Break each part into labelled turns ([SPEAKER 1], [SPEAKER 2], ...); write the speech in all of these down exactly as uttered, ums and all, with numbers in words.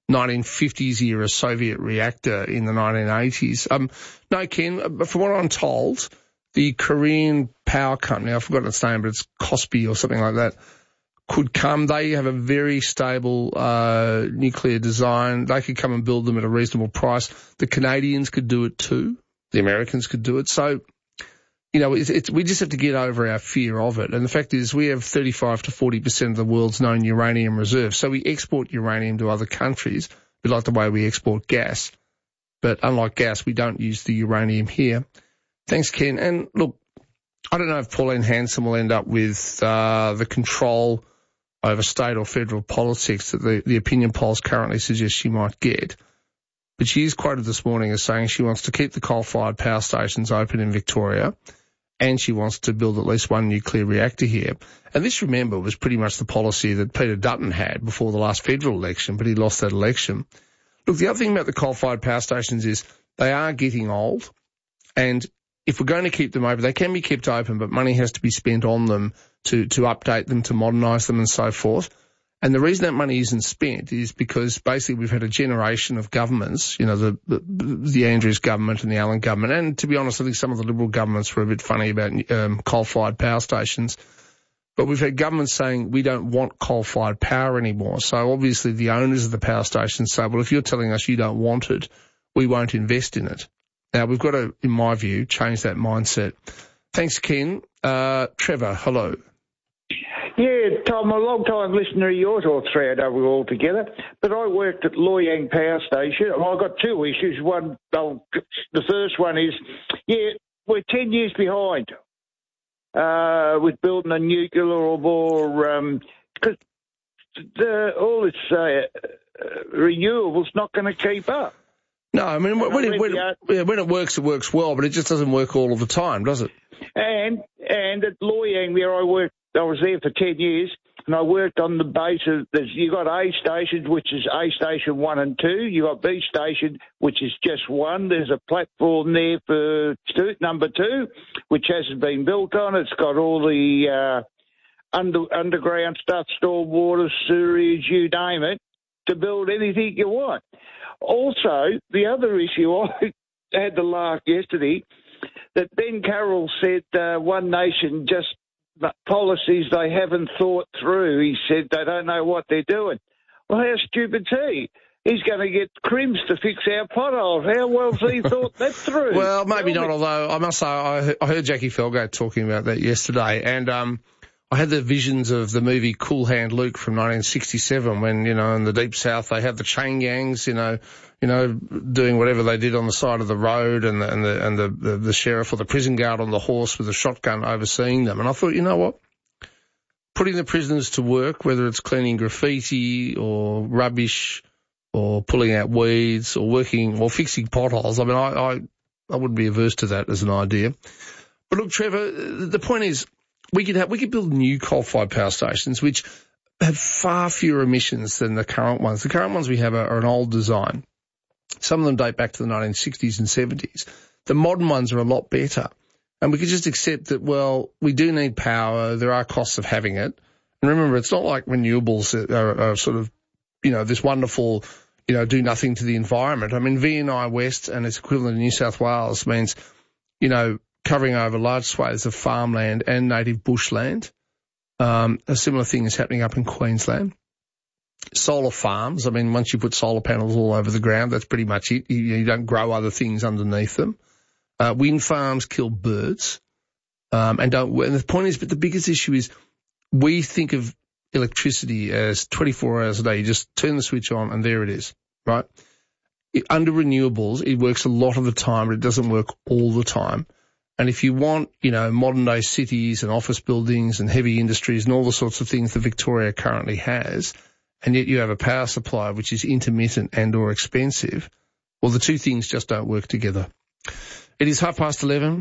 [SPEAKER 1] nineteen fifties era Soviet reactor in the nineteen eighties. Um, no, Ken, from what I'm told, the Korean power company, I've forgotten its name, but it's Kospi or something like that, could come. They have a very stable uh, nuclear design. They could come and build them at a reasonable price. The Canadians could do it too. The Americans could do it. So, you know, it's, it's, we just have to get over our fear of it. And the fact is we have thirty-five to forty percent of the world's known uranium reserves. So we export uranium to other countries, a bit like the way we export gas. But unlike gas, we don't use the uranium here. Thanks, Ken. And look, I don't know if Pauline Hanson will end up with uh, the control over state or federal politics that the, the opinion polls currently suggest she might get. But she is quoted this morning as saying she wants to keep the coal-fired power stations open in Victoria and she wants to build at least one nuclear reactor here. And this, remember, was pretty much the policy that Peter Dutton had before the last federal election, but he lost that election. Look, the other thing about the coal-fired power stations is they are getting old, and if we're going to keep them open, they can be kept open, but money has to be spent on them to, to update them, to modernise them and so forth. And the reason that money isn't spent is because basically we've had a generation of governments, you know, the, the, the Andrews government and the Allen government, and to be honest, I think some of the Liberal governments were a bit funny about um, coal-fired power stations. But we've had governments saying we don't want coal-fired power anymore. So obviously the owners of the power stations say, well, if you're telling us you don't want it, we won't invest in it. Now, we've got to, in my view, change that mindset. Thanks, Ken. Uh, Trevor, hello.
[SPEAKER 2] Yeah, Tom, a long-time listener of yours, or three of we all together, but I worked at Loy Yang Power Station. Well, I've got two issues. One, oh, the first one is, yeah, we're ten years behind uh, with building a nuclear or more, um, because the, all this uh, uh, renewables not going to keep up.
[SPEAKER 1] No, I mean, when, it, when, it, when it works, it works well, but it just doesn't work all of the time, does it?
[SPEAKER 2] And and at Loy Yang, where I worked, I was there for ten years, and I worked on the basis that you got A station, which is A station one and two. You got B station, which is just one. There's a platform there for two, number two, which hasn't been built on. It's got all the uh, under, underground stuff, stored water, sewerage, you name it, to build anything you want. Also, the other issue, I had to laugh yesterday, that Ben Carroll said uh, One Nation just policies they haven't thought through. He said they don't know what they're doing. Well, how stupid's he? He's going to get Crims to fix our potholes. How well's he thought that through?
[SPEAKER 1] Well, maybe Tell not, me. although I must say I, I heard Jackie Felgate talking about that yesterday, and um, I had the visions of the movie Cool Hand Luke from nineteen sixty-seven when, you know, in the Deep South they had the chain gangs, you know, you know, doing whatever they did on the side of the road, and the, and the, and the, the, the sheriff or the prison guard on the horse with a shotgun overseeing them. And I thought, you know what? Putting the prisoners to work, whether it's cleaning graffiti or rubbish or pulling out weeds or working or fixing potholes, I mean, I, I, I wouldn't be averse to that as an idea. But look, Trevor, the point is, we could have, we could build new coal-fired power stations which have far fewer emissions than the current ones. The current ones we have are, are an old design. Some of them date back to the nineteen sixties and seventies. The modern ones are a lot better. And we could just accept that, well, we do need power. There are costs of having it. And remember, it's not like renewables are, are sort of, you know, this wonderful, you know, do nothing to the environment. I mean, V N I West and its equivalent in New South Wales means, you know, covering over large swathes of farmland and native bushland. Um, a similar thing is happening up in Queensland. Solar farms, I mean, once you put solar panels all over the ground, that's pretty much it. You, you don't grow other things underneath them. Uh, wind farms kill birds, um, and don't, and the point is, but the biggest issue is we think of electricity as twenty-four hours a day. You just turn the switch on and there it is, right? It, under renewables, it works a lot of the time, but it doesn't work all the time. And if you want, you know, modern day cities and office buildings and heavy industries and all the sorts of things that Victoria currently has, and yet you have a power supply which is intermittent and or expensive, well, the two things just don't work together. It is half past eleven.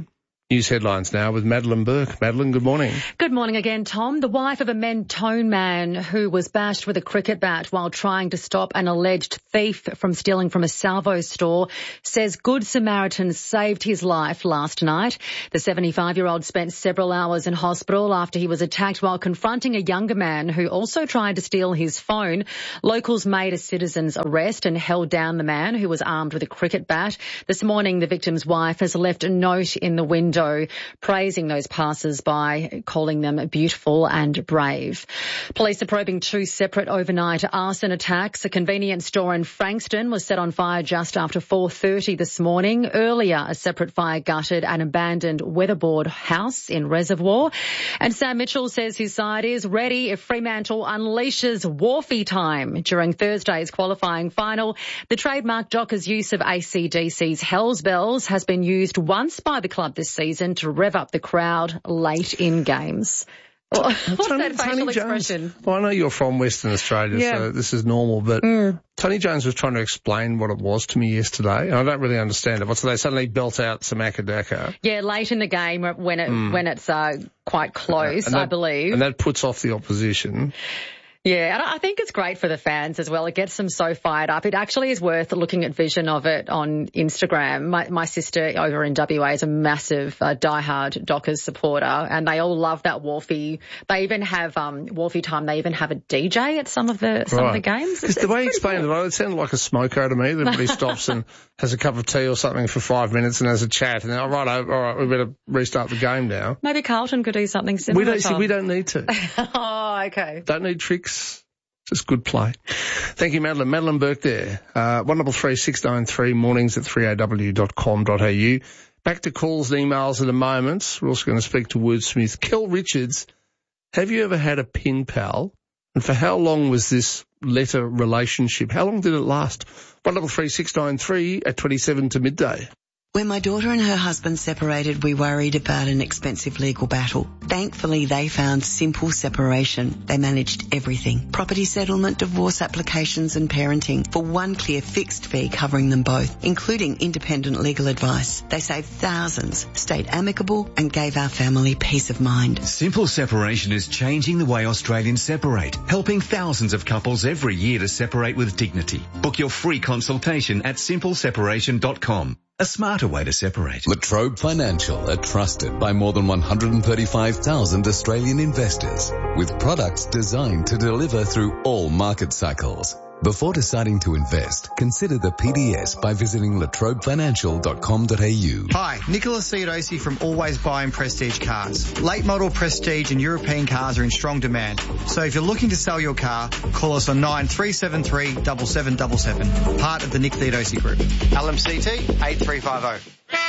[SPEAKER 1] News headlines now with Madeline Burke. Madeline, good morning.
[SPEAKER 3] Good morning again, Tom. The wife of a Mentone man who was bashed with a cricket bat while trying to stop an alleged thief from stealing from a Salvo store says Good Samaritans saved his life last night. The seventy-five-year-old spent several hours in hospital after he was attacked while confronting a younger man who also tried to steal his phone. Locals made a citizen's arrest and held down the man who was armed with a cricket bat. This morning, the victim's wife has left a note in the window praising those passers-by, calling them beautiful and brave. Police are probing two separate overnight arson attacks. A convenience store in Frankston was set on fire just after four thirty this morning. Earlier, a separate fire gutted an abandoned weatherboard house in Reservoir. And Sam Mitchell says his side is ready if Fremantle unleashes Wharfie time during Thursday's qualifying final. The trademark Dockers' use of A C D C's Hells Bells has been used once by the club this season to rev up the crowd late in games. What's
[SPEAKER 1] Tony,
[SPEAKER 3] that facial
[SPEAKER 1] Tony
[SPEAKER 3] expression?
[SPEAKER 1] Jones, well, I know you're from Western Australia,
[SPEAKER 3] Yeah.
[SPEAKER 1] so this is normal, but
[SPEAKER 3] Mm.
[SPEAKER 1] Tony Jones was trying to explain what it was to me yesterday, and I don't really understand it. But so they suddenly belt out some Akadaka.
[SPEAKER 3] Yeah, late in the game when it mm. when it's uh, quite close,
[SPEAKER 1] that,
[SPEAKER 3] I believe.
[SPEAKER 1] And that puts off the opposition.
[SPEAKER 3] Yeah, and I think it's great for the fans as well. It gets them so fired up. It actually is worth looking at vision of it on Instagram. My, my sister over in W A is a massive uh, diehard Dockers supporter, and they all love that Wharfie. They even have um, Wharfie time. They even have a D J at some of the some
[SPEAKER 1] right.
[SPEAKER 3] of the games.
[SPEAKER 1] It's, the way you explained cool. it, it sounded like a smoko to me. Everybody stops and has a cup of tea or something for five minutes and has a chat, and then, all right, all right, we better restart the game now.
[SPEAKER 3] Maybe Carlton could do something similar.
[SPEAKER 1] We don't, see, we don't need to.
[SPEAKER 3] Oh, okay.
[SPEAKER 1] Don't need tricks. Just good play. Thank you, Madeline. Madeline Burke there. Uh, one double three six nine three, mornings at three a w dot com dot a u. Back to calls and emails in a moment. We're also going to speak to Wordsmith. Kel Richards, have you ever had a pen pal? And for how long was this letter relationship? How long did it last? one double three six nine three at twenty-seven to midday.
[SPEAKER 4] When my daughter and her husband separated, we worried about an expensive legal battle. Thankfully, they found Simple Separation. They managed everything. Property settlement, divorce applications and parenting for one clear fixed fee covering them both, including independent legal advice. They saved thousands, stayed amicable and gave our family peace of mind.
[SPEAKER 5] Simple Separation is changing the way Australians separate, helping thousands of couples every year to separate with dignity. Book your free consultation at simple separation dot com. A smarter way to separate.
[SPEAKER 6] La Trobe Financial are trusted by more than one hundred thirty-five thousand Australian investors with products designed to deliver through all market cycles. Before deciding to invest, consider the P D S by visiting la trobe financial dot com dot a u.
[SPEAKER 7] Hi, Nicholas Theodosi from Always Buying Prestige Cars. Late model Prestige and European cars are in strong demand. So if you're looking to sell your car, call us on nine three seven three, seven seven seven seven. Part of the Nick Theodosi Group. L M C T eight three five zero.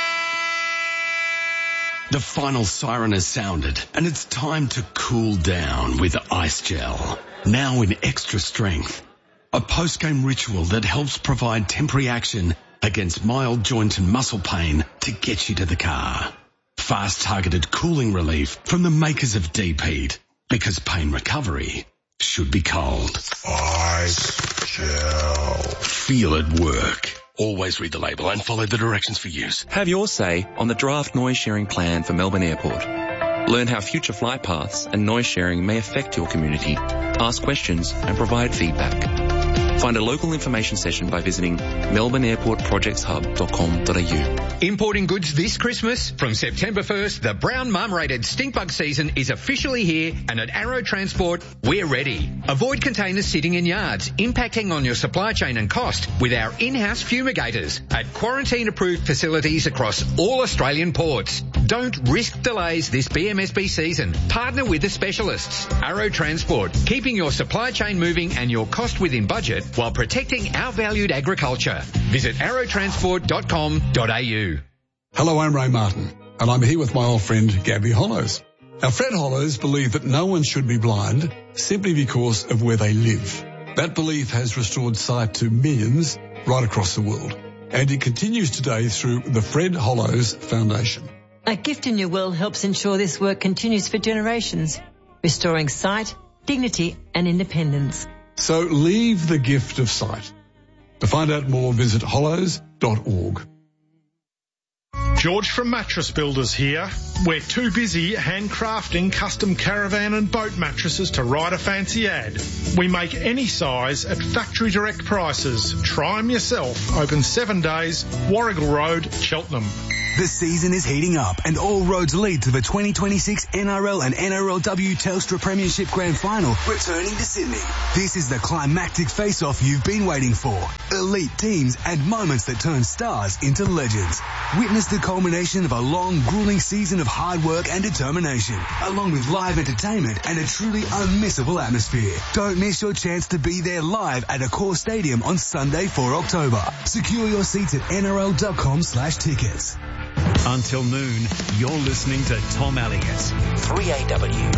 [SPEAKER 8] The final siren has sounded, and it's time to cool down with Ice Gel. Now in extra strength. A post-game ritual that helps provide temporary action against mild joint and muscle pain to get you to the car. Fast targeted cooling relief from the makers of Deep Heat, because pain recovery should be cold.
[SPEAKER 9] Ice Gel.
[SPEAKER 8] Feel it work. Always read the label and follow the directions for use.
[SPEAKER 10] Have your say on the draft noise sharing plan for Melbourne Airport. Learn how future flight paths and noise sharing may affect your community. Ask questions and provide feedback. Find a local information session by visiting melbourne airport projects hub dot com dot a u.
[SPEAKER 11] Importing goods this Christmas? From September first, the brown marmorated stinkbug season is officially here, and at Arrow Transport, we're ready. Avoid containers sitting in yards, impacting on your supply chain and cost with our in-house fumigators at quarantine-approved facilities across all Australian ports. Don't risk delays this B M S B season. Partner with the specialists. Arrow Transport, keeping your supply chain moving and your cost within budget while protecting our valued agriculture. Visit arrow transport dot com dot a u.
[SPEAKER 9] Hello, I'm Ray Martin, and I'm here with my old friend Gabby Hollows. Our Fred Hollows believe that no one should be blind simply because of where they live. That belief has restored sight to millions right across the world, and it continues today through the Fred Hollows Foundation.
[SPEAKER 12] A gift in your will helps ensure this work continues for generations, restoring sight, dignity and independence.
[SPEAKER 9] So leave the gift of sight. To find out more, visit hollows dot org.
[SPEAKER 13] George from Mattress Builders here. We're too busy handcrafting custom caravan and boat mattresses to write a fancy ad. We make any size at factory direct prices. Try them yourself. Open seven days, Warrigal Road, Cheltenham.
[SPEAKER 14] The season is heating up and all roads lead to the twenty twenty-six N R L and N R L W Telstra Premiership Grand Final returning to Sydney. This is the climactic face-off you've been waiting for. Elite teams and moments that turn stars into legends. Witness the culmination of a long, grueling season of hard work and determination, along with live entertainment and a truly unmissable atmosphere. Don't miss your chance to be there live at Accor Stadium on Sunday, the fourth of October. Secure your seats at N R L dot com slash tickets.
[SPEAKER 15] Until noon, you're listening to Tom Elliott. three A W.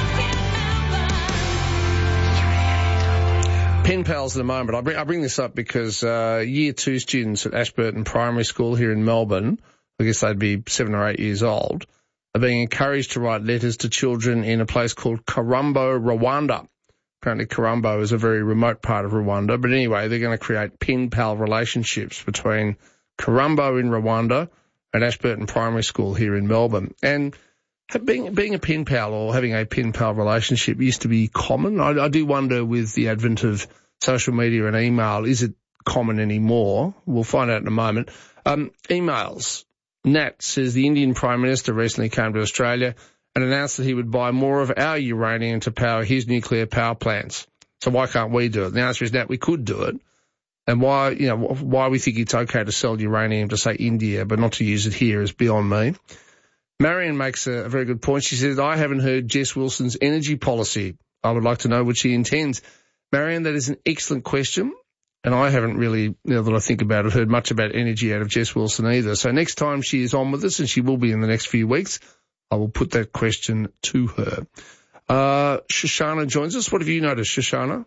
[SPEAKER 1] Pen pals at the moment. I bring, I bring this up because uh, year two students at Ashburton Primary School here in Melbourne, I guess they'd be seven or eight years old, are being encouraged to write letters to children in a place called Karumbo, Rwanda. Apparently Karumbo is a very remote part of Rwanda. But anyway, they're going to create pen pal relationships between Karumbo in Rwanda at Ashburton Primary School here in Melbourne. And being being a pen pal or having a pen pal relationship used to be common. I, I do wonder with the advent of social media and email, is it common anymore? We'll find out in a moment. Um, emails. Nat says the Indian Prime Minister recently came to Australia and announced that he would buy more of our uranium to power his nuclear power plants. So why can't we do it? The answer is, Nat, we could do it. And why, you know, why we think it's okay to sell uranium to, say, India, but not to use it here is beyond me. Marion makes a, a very good point. She says, I haven't heard Jess Wilson's energy policy. I would like to know what she intends. Marion, that is an excellent question. And I haven't really, now that I think about it, heard much about energy out of Jess Wilson either. So next time she is on with us, and she will be in the next few weeks, I will put that question to her. Uh, Shoshana joins us. What have you noticed, Shoshana?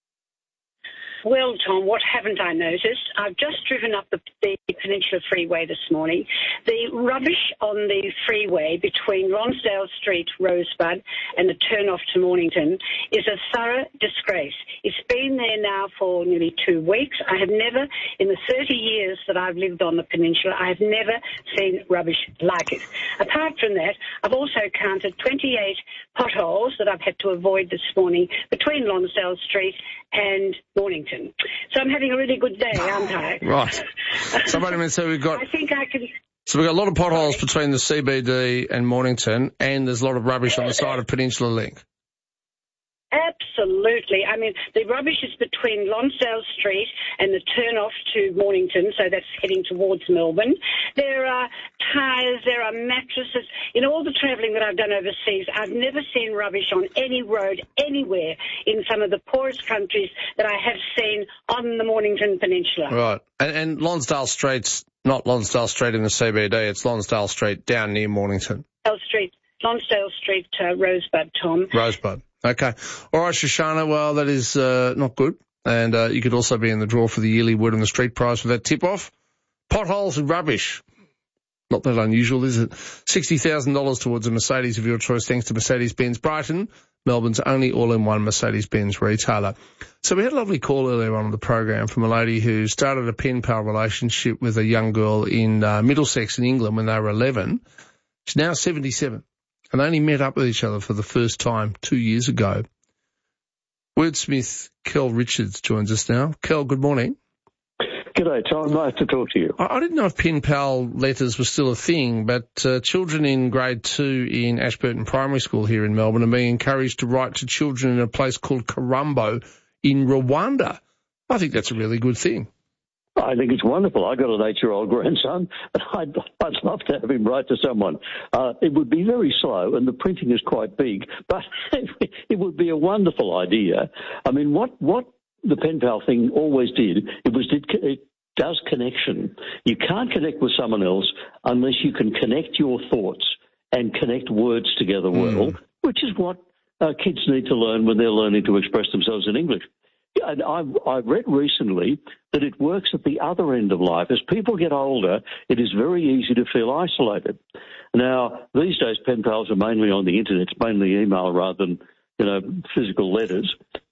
[SPEAKER 16] Well, Tom, what haven't I noticed? I've just driven up the, the Peninsula Freeway this morning. The rubbish on the freeway between Lonsdale Street, Rosebud, and the turn-off to Mornington is a thorough disgrace. It's been there now for nearly two weeks. I have never, in the thirty years that I've lived on the peninsula, I have never seen rubbish like it. Apart from that, I've also counted twenty-eight potholes that I've had to avoid this morning between Lonsdale Street and Mornington. So I'm having a really good day, aren't I?
[SPEAKER 1] Right. So wait a minute, so we've got...
[SPEAKER 16] I think I can...
[SPEAKER 1] So we've got a lot of potholes Sorry. between the C B D and Mornington, and there's a lot of rubbish on the side of Peninsula Link.
[SPEAKER 16] Absolutely. I mean, the rubbish is between Lonsdale Street and the turn-off to Mornington, so that's heading towards Melbourne. There are tyres, there are mattresses. In all the travelling that I've done overseas, I've never seen rubbish on any road anywhere in some of the poorest countries that I have seen on the Mornington Peninsula.
[SPEAKER 1] Right. And, and Lonsdale Street's not Lonsdale Street in the C B D, it's Lonsdale Street down near Mornington.
[SPEAKER 16] Lonsdale Street, Lonsdale Street, uh, Rosebud, Tom.
[SPEAKER 1] Rosebud. Okay. All right, Shoshana, well, that is uh, not good. And uh, you could also be in the draw for the yearly Word on the Street prize for that tip-off. Potholes and rubbish. Not that unusual, is it? sixty thousand dollars towards a Mercedes of your choice, thanks to Mercedes-Benz Brighton, Melbourne's only all-in-one Mercedes-Benz retailer. So we had a lovely call earlier on in the program from a lady who started a pen pal relationship with a young girl in uh, Middlesex in England when they were eleven. She's now seventy-seven. And they only met up with each other for the first time two years ago. Wordsmith Kel Richards joins us now. Kel, good morning.
[SPEAKER 17] G'day, Tom. Nice to talk to you.
[SPEAKER 1] I, I didn't know if pen pal letters were still a thing, but uh, children in grade two in Ashburton Primary School here in Melbourne are being encouraged to write to children in a place called Karumbo in Rwanda. I think that's a really good thing.
[SPEAKER 17] I think it's wonderful. I've got an eight-year-old grandson, and I'd, I'd love to have him write to someone. Uh, it would be very slow, and the printing is quite big, but it would be a wonderful idea. I mean, what, what the pen pal thing always did, it was it, it does connection. You can't connect with someone else unless you can connect your thoughts and connect words together well, mm. which is what uh, kids need to learn when they're learning to express themselves in English. Yeah, and I've, I've read recently that it works at the other end of life. As people get older, it is very easy to feel isolated. Now, these days, pen pals are mainly on the internet. It's mainly email rather than, you know, physical letters.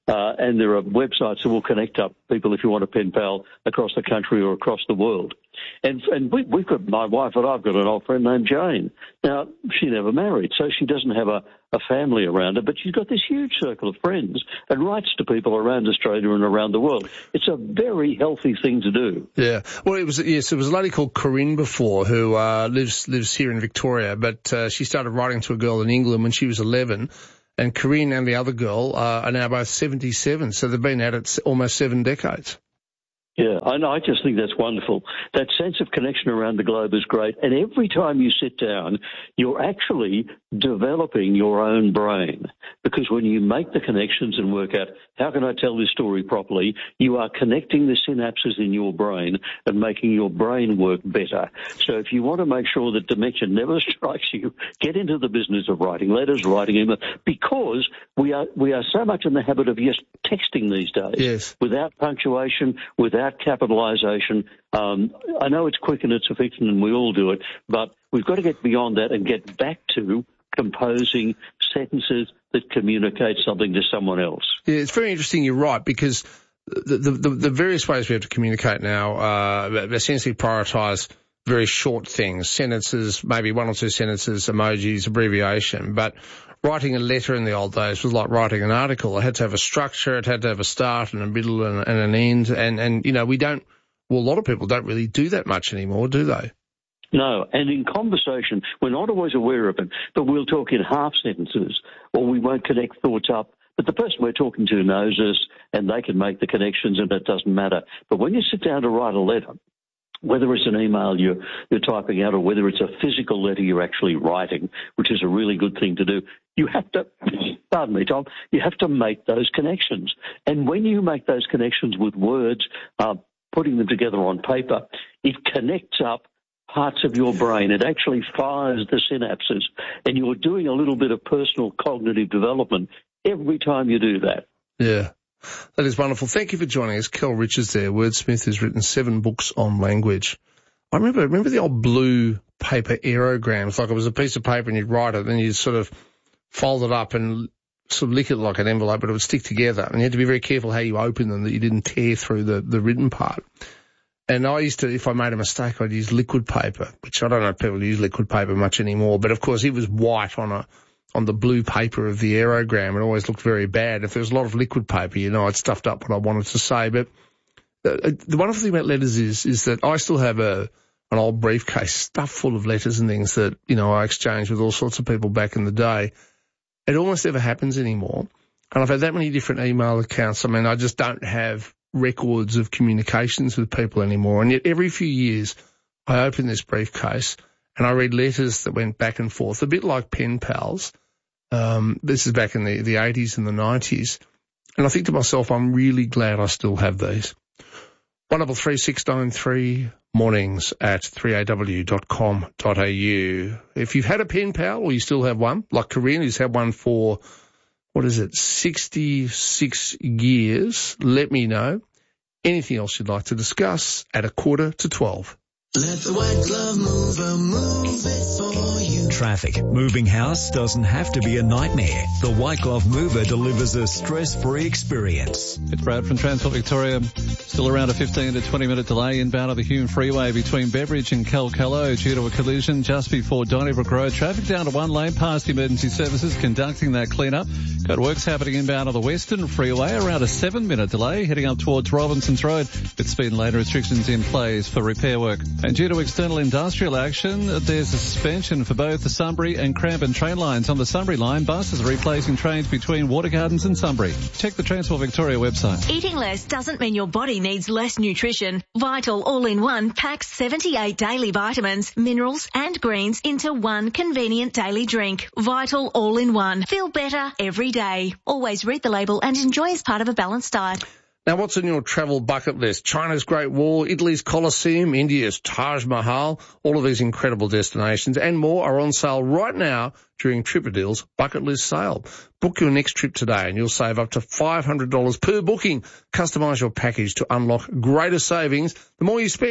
[SPEAKER 17] Uh, and there are websites that will connect up people if you want a pen pal across the country or across the world. And and we, we've got, my wife and I've got an old friend named Jane. Now, she never married, so she doesn't have a, a family around her, but she's got this huge circle of friends and writes to people around Australia and around the world. It's a very healthy thing to do.
[SPEAKER 1] Yeah. Well, it was, yes, it was a lady called Corinne before who uh, lives lives here in Victoria, but uh, she started writing to a girl in England when she was eleven. And Corinne and the other girl uh, are now both seventy-seven, so they've been at it almost seven decades.
[SPEAKER 17] Yeah, I know. I just think that's wonderful. That sense of connection around the globe is great. And every time you sit down, you're actually developing your own brain. Because when you make the connections and work out, how can I tell this story properly, you are connecting the synapses in your brain and making your brain work better. So if you want to make sure that dementia never strikes you, get into the business of writing letters, writing email, because we are, we are so much in the habit of just texting these days.
[SPEAKER 1] Yes.
[SPEAKER 17] Without punctuation, without capitalisation. Um, I know it's quick and it's a fiction and we all do it, but we've got to get beyond that and get back to composing sentences that communicate something to someone else.
[SPEAKER 1] Yeah, it's very interesting. You're right, because the, the, the various ways we have to communicate now uh, essentially prioritise very short things, sentences, maybe one or two sentences, emojis, abbreviation, but writing a letter in the old days was like writing an article. It had to have a structure, it had to have a start and a middle and, and an end, and, and, you know, we don't, well, a lot of people don't really do that much anymore, do they?
[SPEAKER 17] No, and in conversation, we're not always aware of it, but we'll talk in half sentences, or we won't connect thoughts up. But the person we're talking to knows us, and they can make the connections, and it doesn't matter. But when you sit down to write a letter, whether it's an email you're, you're typing out or whether it's a physical letter you're actually writing, which is a really good thing to do, you have to, pardon me, Tom, you have to make those connections. And when you make those connections with words, uh, putting them together on paper, it connects up parts of your brain. It actually fires the synapses, and you're doing a little bit of personal cognitive development every time you do that.
[SPEAKER 1] Yeah. That is wonderful. Thank you for joining us. Kel Richards there, wordsmith, has written seven books on language. I remember, remember the old blue paper aerograms, like it was a piece of paper and you'd write it, then you'd sort of fold it up and sort of lick it like an envelope, but it would stick together. And you had to be very careful how you open them, that you didn't tear through the, the written part. And I used to, if I made a mistake, I'd use liquid paper, which I don't know if people use liquid paper much anymore, but of course it was white on a, on the blue paper of the aerogram. It always looked very bad. If there was a lot of liquid paper, you know, I'd stuffed up what I wanted to say. But the, the wonderful thing about letters is, is that I still have a, an old briefcase stuffed full of letters and things that, you know, I exchanged with all sorts of people back in the day. It almost never happens anymore. And I've had that many different email accounts. I mean, I just don't have records of communications with people anymore. And yet every few years I open this briefcase and I read letters that went back and forth, a bit like pen pals. Um, this is back in the, the eighties and the nineties. And I think to myself, I'm really glad I still have these. one double three six nine three mornings at three a w dot com dot a u. If you've had a pen pal or you still have one, like Corinne, who's had one for, what is it, sixty-six years, let me know. Anything else you'd like to discuss at a quarter to twelve.
[SPEAKER 18] Let the white glove mover move it for you.
[SPEAKER 15] Traffic. Moving house doesn't have to be a nightmare. The White Glove Mover delivers a stress-free experience.
[SPEAKER 19] It's Brad from Transport Victoria. Still around a fifteen to twenty minute delay inbound of the Hume Freeway between Beveridge and Calcallo due to a collision just before Donnybrook Road. Traffic down to one lane past emergency services conducting that clean-up. Got works happening inbound on the Western Freeway. Around a seven minute delay heading up towards Robinson's Road with speed and lane restrictions in place for repair work. And due to external industrial action, there's a suspension for both the Sunbury and Cranbourne train lines. On the Sunbury line, buses are replacing trains between Water Gardens and Sunbury. Check the Transport Victoria website.
[SPEAKER 20] Eating less doesn't mean your body needs less nutrition. Vital All-in-One packs seventy-eight daily vitamins, minerals and greens into one convenient daily drink. Vital All-in-One. Feel better every day. Always read the label and enjoy as part of a balanced diet.
[SPEAKER 1] Now, what's on your travel bucket list? China's Great Wall, Italy's Colosseum, India's Taj Mahal. All of these incredible destinations and more are on sale right now during Tripadeal's Bucket List Sale. Book your next trip today and you'll save up to five hundred dollars per booking. Customise your package to unlock greater savings. The more you spend,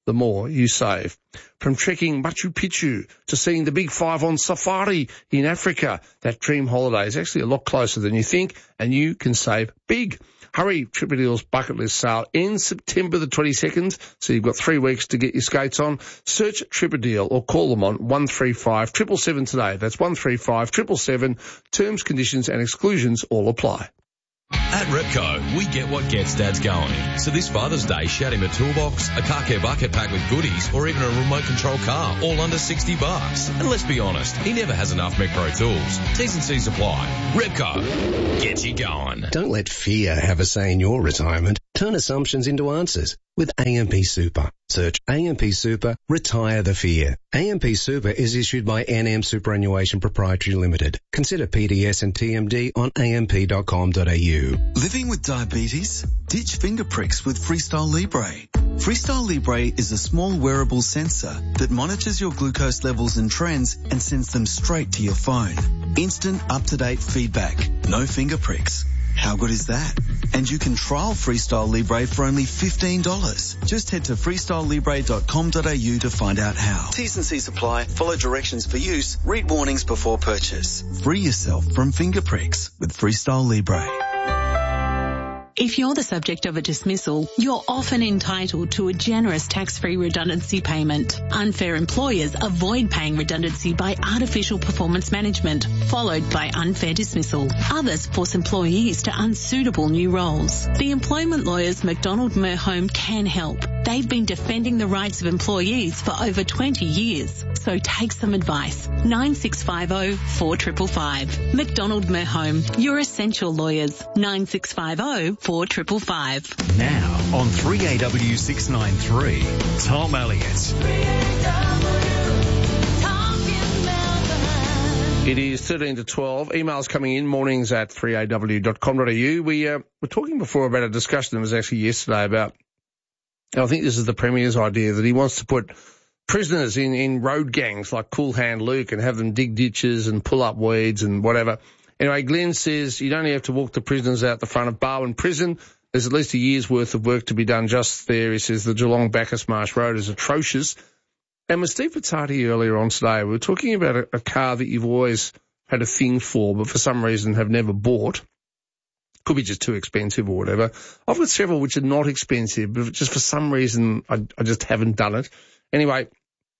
[SPEAKER 1] the more you save. From trekking Machu Picchu to seeing the Big Five on safari in Africa, that dream holiday is actually a lot closer than you think, and you can save big. Hurry, TripADeal's bucket list sale ends September the twenty-second, so you've got three weeks to get your skates on. Search TripADeal or call them on one three five, seven seven seven today. That's one three five, seven seven seven. Terms, conditions and exclusions all apply.
[SPEAKER 21] At Repco, we get what gets dads going. So this Father's Day, shout him a toolbox, a car care bucket packed with goodies, or even a remote control car, all under sixty bucks. And let's be honest, he never has enough Mech Pro tools. T's and C's apply. Repco, get you going.
[SPEAKER 22] Don't let fear have a say in your retirement. Turn assumptions into answers with A M P Super. Search A M P Super, retire the fear. A M P Super is issued by N M Superannuation Proprietary Limited. Consider P D S and T M D on a m p dot com dot a u.
[SPEAKER 23] Living with diabetes? Ditch finger pricks with Freestyle Libre. Freestyle Libre is a small wearable sensor that monitors your glucose levels and trends and sends them straight to your phone. Instant, up-to-date feedback. No finger pricks. How good is that? And you can trial Freestyle Libre for only fifteen dollars. Just head to freestyle libre dot com dot a u to find out how. T's and C's apply. Follow directions for use. Read warnings before purchase. Free yourself from finger pricks with Freestyle Libre.
[SPEAKER 24] If you're the subject of a dismissal, you're often entitled to a generous tax-free redundancy payment. Unfair employers avoid paying redundancy by artificial performance management, followed by unfair dismissal. Others force employees to unsuitable new roles. The employment lawyers McDonald Merhome can help. They've been defending the rights of employees for over twenty years. So take some advice. nine six five zero, four five five five. McDonald Merhome, your essential lawyers. nine six five zero, four five five five.
[SPEAKER 15] Now on three A W six ninety-three, Tom Elliott.
[SPEAKER 1] It is thirteen to twelve. Emails coming in, mornings at three a w dot com dot a u. We uh, were talking before about a discussion that was actually yesterday about, I think this is the Premier's idea, that he wants to put prisoners in, in road gangs like Cool Hand Luke and have them dig ditches and pull up weeds and whatever. Anyway, Glenn says you'd only have to walk the prisoners out the front of Barwon Prison. There's at least a year's worth of work to be done just there. He says the Geelong Bacchus Marsh Road is atrocious. And with Steve Pizzati earlier on today, we were talking about a, a car that you've always had a thing for, but for some reason have never bought. Could be just too expensive or whatever. I've got several which are not expensive, but just for some reason I, I just haven't done it. Anyway,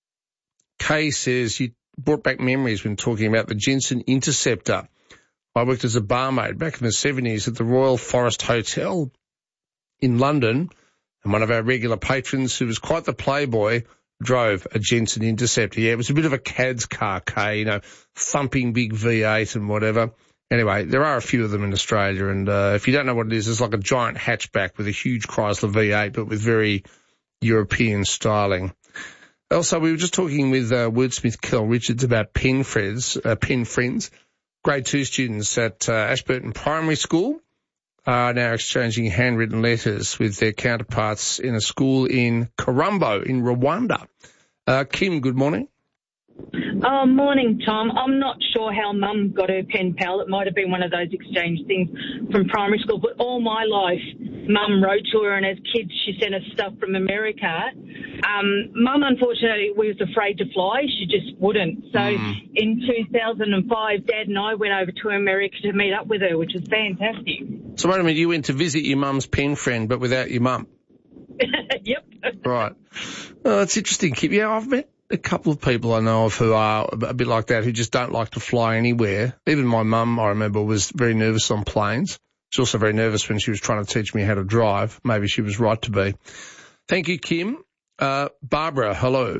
[SPEAKER 1] Kay says you brought back memories when talking about the Jensen Interceptor. I worked as a barmaid back in the seventies at the Royal Forest Hotel in London, and one of our regular patrons, who was quite the playboy, drove a Jensen Interceptor. Yeah, it was a bit of a Cad's car, Kay, you know, thumping big V eight and whatever. Anyway, there are a few of them in Australia, and uh, if you don't know what it is, it's like a giant hatchback with a huge Chrysler V eight, but with very European styling. Also, we were just talking with uh, wordsmith Kel Richards about pen friends, uh, pen friends. Grade two students at uh, Ashburton Primary School are now exchanging handwritten letters with their counterparts in a school in Karumbo in Rwanda. Uh, Kim, good morning.
[SPEAKER 25] Oh, morning, Tom. I'm not sure how Mum got her pen pal. It might have been one of those exchange things from primary school, but all my life, Mum wrote to her, and as kids, she sent us stuff from America. Um, Mum, unfortunately, was afraid to fly. She just wouldn't. So mm. in two thousand five, Dad and I went over to America to meet up with her, which was fantastic.
[SPEAKER 1] So wait a minute, you went to visit your mum's pen friend, but without your mum?
[SPEAKER 25] Yep.
[SPEAKER 1] Right. Oh, that's interesting, Kim. Yeah, I've met a couple of people I know of who are a bit like that, who just don't like to fly anywhere. Even my mum, I remember, was very nervous on planes. She's also very nervous when she was trying to teach me how to drive. Maybe she was right to be. Thank you, Kim. Uh, Barbara, hello.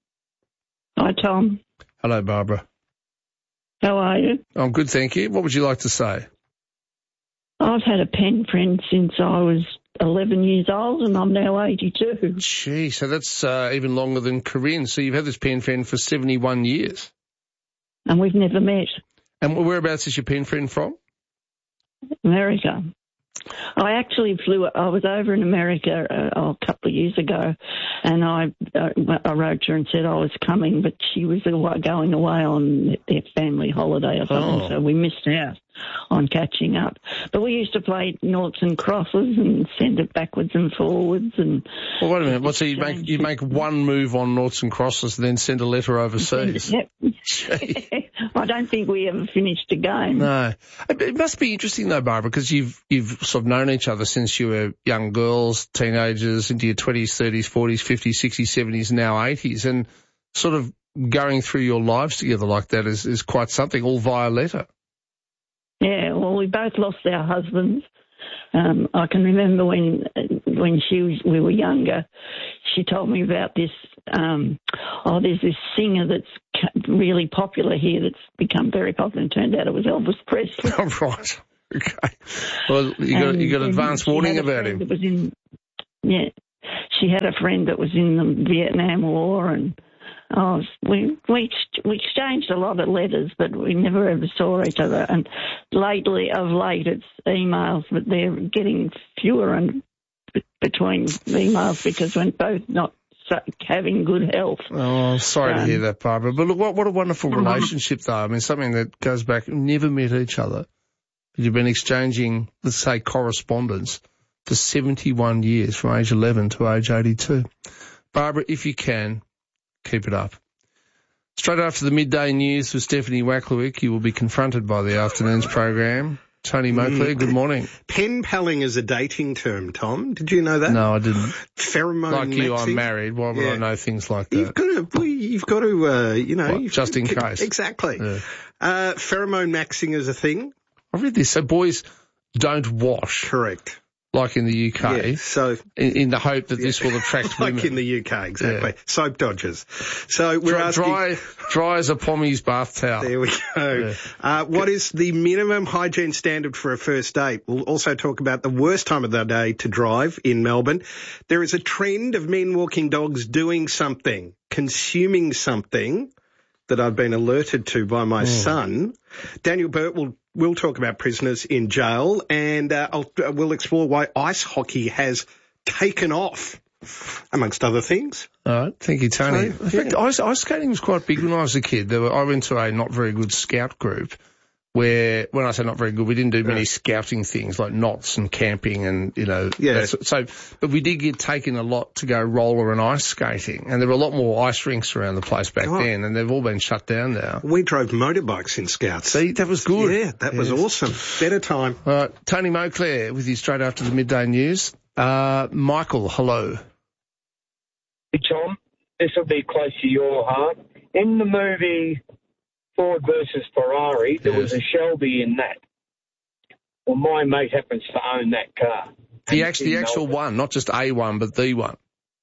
[SPEAKER 26] Hi, Tom.
[SPEAKER 1] Hello, Barbara.
[SPEAKER 26] How are you?
[SPEAKER 1] I'm good, thank you. What would you like to say?
[SPEAKER 26] I've had a pen friend since I was eleven years old, and I'm now eighty-two.
[SPEAKER 1] Gee, so that's uh, even longer than Corinne. So you've had this pen friend for seventy-one years.
[SPEAKER 26] And we've never met.
[SPEAKER 1] And whereabouts is your pen friend from?
[SPEAKER 26] America. I actually flew. I was over in America uh, oh, a couple of years ago, and I uh, I wrote her and said I was coming, but she was away, going away on their family holiday or something,
[SPEAKER 1] Oh.
[SPEAKER 26] so we missed out on catching up. But we used to play noughts and crosses and send it backwards and forwards. And
[SPEAKER 1] Well, wait a minute. What's so you make you make one move on noughts and crosses, and then send a letter overseas?
[SPEAKER 26] Yep. I don't think we ever finished a game.
[SPEAKER 1] No, it it must be interesting though, Barbara, because you've you've sort of known each other since you were young girls, teenagers, into your twenties, thirties, forties, fifties, sixties, seventies, now eighties, and sort of going through your lives together like that is, is quite something, all via letter.
[SPEAKER 26] Yeah, well, we both lost our husbands. Um, I can remember when when she was, we were younger, she told me about this. Um, oh, there's this singer that's really popular here that's become very popular, and turned out it was Elvis Presley.
[SPEAKER 1] Oh, right. Okay. Well, you got
[SPEAKER 26] And
[SPEAKER 1] you got
[SPEAKER 26] then
[SPEAKER 1] advance
[SPEAKER 26] she
[SPEAKER 1] warning
[SPEAKER 26] had a
[SPEAKER 1] about
[SPEAKER 26] friend
[SPEAKER 1] him.
[SPEAKER 26] that was in, yeah, she had a friend that was in the Vietnam War, and oh, we we ex- we exchanged a lot of letters, but we never ever saw each other. And lately, of late, it's emails, but they're getting fewer and b- between emails because we're both not so, having good health.
[SPEAKER 1] Oh, I'm sorry to
[SPEAKER 26] Um,
[SPEAKER 1] hear that, Barbara. But look, what, what a wonderful
[SPEAKER 26] Mhm.
[SPEAKER 1] relationship, though. I mean, something that goes back, never met each other. But you've been exchanging, let's say, correspondence for seventy-one years, from age eleven to age eighty-two. Barbara, if you can, keep it up. Straight after the midday news with Stephanie Wacklewick, you will be confronted by the afternoon's program. Tony Moakler, good morning.
[SPEAKER 2] Pen palling is a dating term, Tom. Did you know that?
[SPEAKER 1] No, I didn't.
[SPEAKER 2] Pheromone
[SPEAKER 1] Like you, I'm
[SPEAKER 2] maxing.
[SPEAKER 1] married. Why would
[SPEAKER 2] Yeah.
[SPEAKER 1] I know things like that?
[SPEAKER 2] You've got to, well, you've got to, uh, you know.
[SPEAKER 1] What,
[SPEAKER 2] you've-
[SPEAKER 1] just in case?
[SPEAKER 2] Exactly.
[SPEAKER 1] Yeah.
[SPEAKER 2] Uh, pheromone maxing is a thing.
[SPEAKER 1] I read this. So boys don't wash.
[SPEAKER 2] Correct.
[SPEAKER 1] Like in the U K.
[SPEAKER 2] Yeah, so
[SPEAKER 1] in, in the hope that this will attract
[SPEAKER 2] like
[SPEAKER 1] women.
[SPEAKER 2] in the U K, exactly.
[SPEAKER 1] Yeah.
[SPEAKER 2] Soap dodgers. So we're
[SPEAKER 1] dry,
[SPEAKER 2] asking.
[SPEAKER 1] dry, dry as a Pommy's bath towel.
[SPEAKER 2] There we go.
[SPEAKER 1] Yeah.
[SPEAKER 2] Uh, what is the minimum hygiene standard for a first date? We'll also talk about the worst time of the day to drive in Melbourne. There is a trend of men walking dogs doing something, consuming something that I've been alerted to by my
[SPEAKER 1] Mm.
[SPEAKER 2] son. Daniel Burt will We'll talk about prisoners in jail, and uh, I'll, uh, we'll explore why ice hockey has taken off, amongst other things.
[SPEAKER 1] All right, thank you, Tony.
[SPEAKER 2] So,
[SPEAKER 1] In fact, ice, ice skating was quite big when I was a kid. There were, I went to a not very good scout group where, when I say not very good, we didn't do many scouting things like knots and camping and, you know.
[SPEAKER 2] Yeah.
[SPEAKER 1] that's- So, but we did get taken a lot to go roller and ice skating, and there were a lot more ice rinks around the place back
[SPEAKER 2] Oh.
[SPEAKER 1] then, and they've all been shut down now.
[SPEAKER 2] We drove motorbikes in Scouts.
[SPEAKER 1] See, that was good.
[SPEAKER 2] Yeah, that was
[SPEAKER 1] Yes.
[SPEAKER 2] awesome. Better time.
[SPEAKER 1] All right, Tony Moakler with you straight after the midday news. Uh, Michael, hello.
[SPEAKER 3] Hey, Tom, this will be close to your heart. In the movie Ford versus Ferrari, there was a Shelby in that. Well, my mate happens to own that car.
[SPEAKER 1] The, act, the actual one, not just a one, but the one.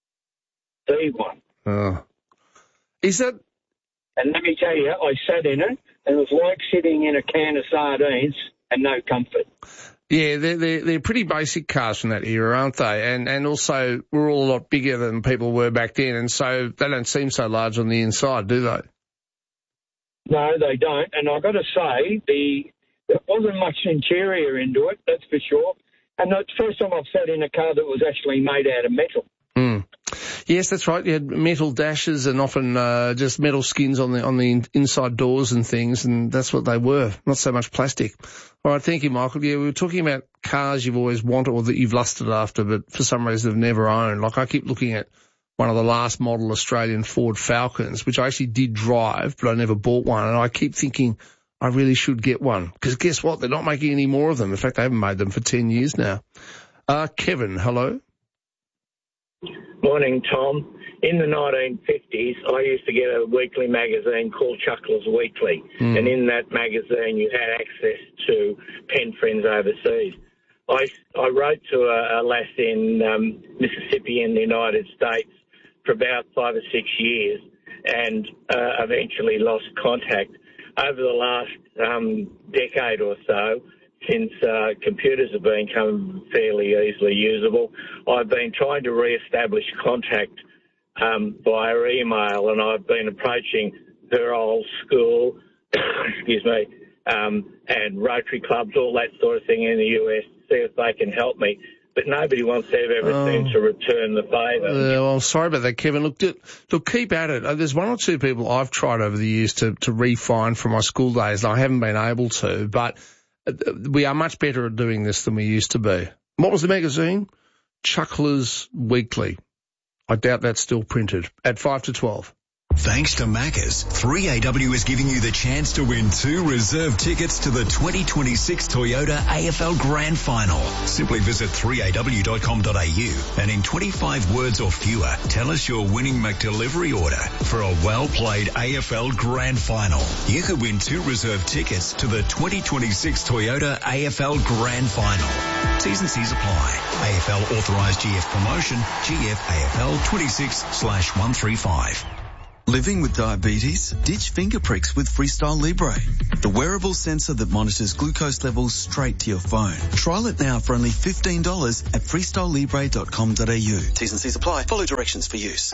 [SPEAKER 3] The one.
[SPEAKER 1] Oh. Is that...
[SPEAKER 3] And let me tell you, I sat in it, and it was like sitting in a can of sardines and no comfort.
[SPEAKER 1] Yeah, they're, they're, they're pretty basic cars from that era, aren't they? And and also, we're all a lot bigger than people were back then, and so they don't seem so large on the inside, do they?
[SPEAKER 3] No, they don't. And I've got to say, the there wasn't much interior into it, that's for sure. And it's the first time I've sat in a car that was actually made out of metal.
[SPEAKER 1] Mm. Yes, that's right. You had metal dashes and often uh, just metal skins on the on the in- inside doors and things, and that's what they were, not so much plastic. All right, thank you, Michael. Yeah, we were talking about cars you've always wanted or that you've lusted after, but for some reason have never owned. Like I keep looking at one of the last model Australian Ford Falcons, which I actually did drive, but I never bought one, and I keep thinking I really should get one, because guess what? They're not making any more of them. In fact, they haven't made them for ten years now. Uh, Kevin, hello.
[SPEAKER 4] Morning, Tom. In the nineteen fifties, I used to get a weekly magazine called Chuckler's Weekly,
[SPEAKER 1] Mm.
[SPEAKER 4] and in that magazine you had access to pen friends overseas. I, I wrote to a, a lass in um, Mississippi in the United States for about five or six years and uh, eventually lost contact. Over the last um, decade or so, since uh, computers have become fairly easily usable, I've been trying to re-establish contact um, via email, and I've been approaching her old school, excuse me, um, and Rotary clubs, all that sort of thing in the U S, see if they can help me. But nobody wants to ever
[SPEAKER 1] Oh.
[SPEAKER 4] seem to return the favour.
[SPEAKER 1] Uh, well, I'm sorry about that, Kevin. Look, d- look, keep at it. Uh, There's one or two people I've tried over the years to, to refine from my school days, and I haven't been able to, but uh, we are much better at doing this than we used to be. What was the magazine? Chucklers Weekly. I doubt that's still printed. At five to twelve.
[SPEAKER 15] Thanks to Macca's, three A W is giving you the chance to win two reserve tickets to the twenty twenty-six Toyota A F L Grand Final. Simply visit three A W dot com dot a u and in twenty-five words or fewer, tell us your winning McDelivery order for a well-played A F L Grand Final. You could win two reserve tickets to the twenty twenty-six Toyota A F L Grand Final. T's and C's apply. A F L authorised G F promotion, G F A F L twenty-six slash one thirty-five.
[SPEAKER 23] Living with diabetes? Ditch finger pricks with Freestyle Libre, the wearable sensor that monitors glucose levels straight to your phone. Trial it now for only fifteen dollars at freestyle libre dot com dot a u. T's and C's apply. Follow directions for use.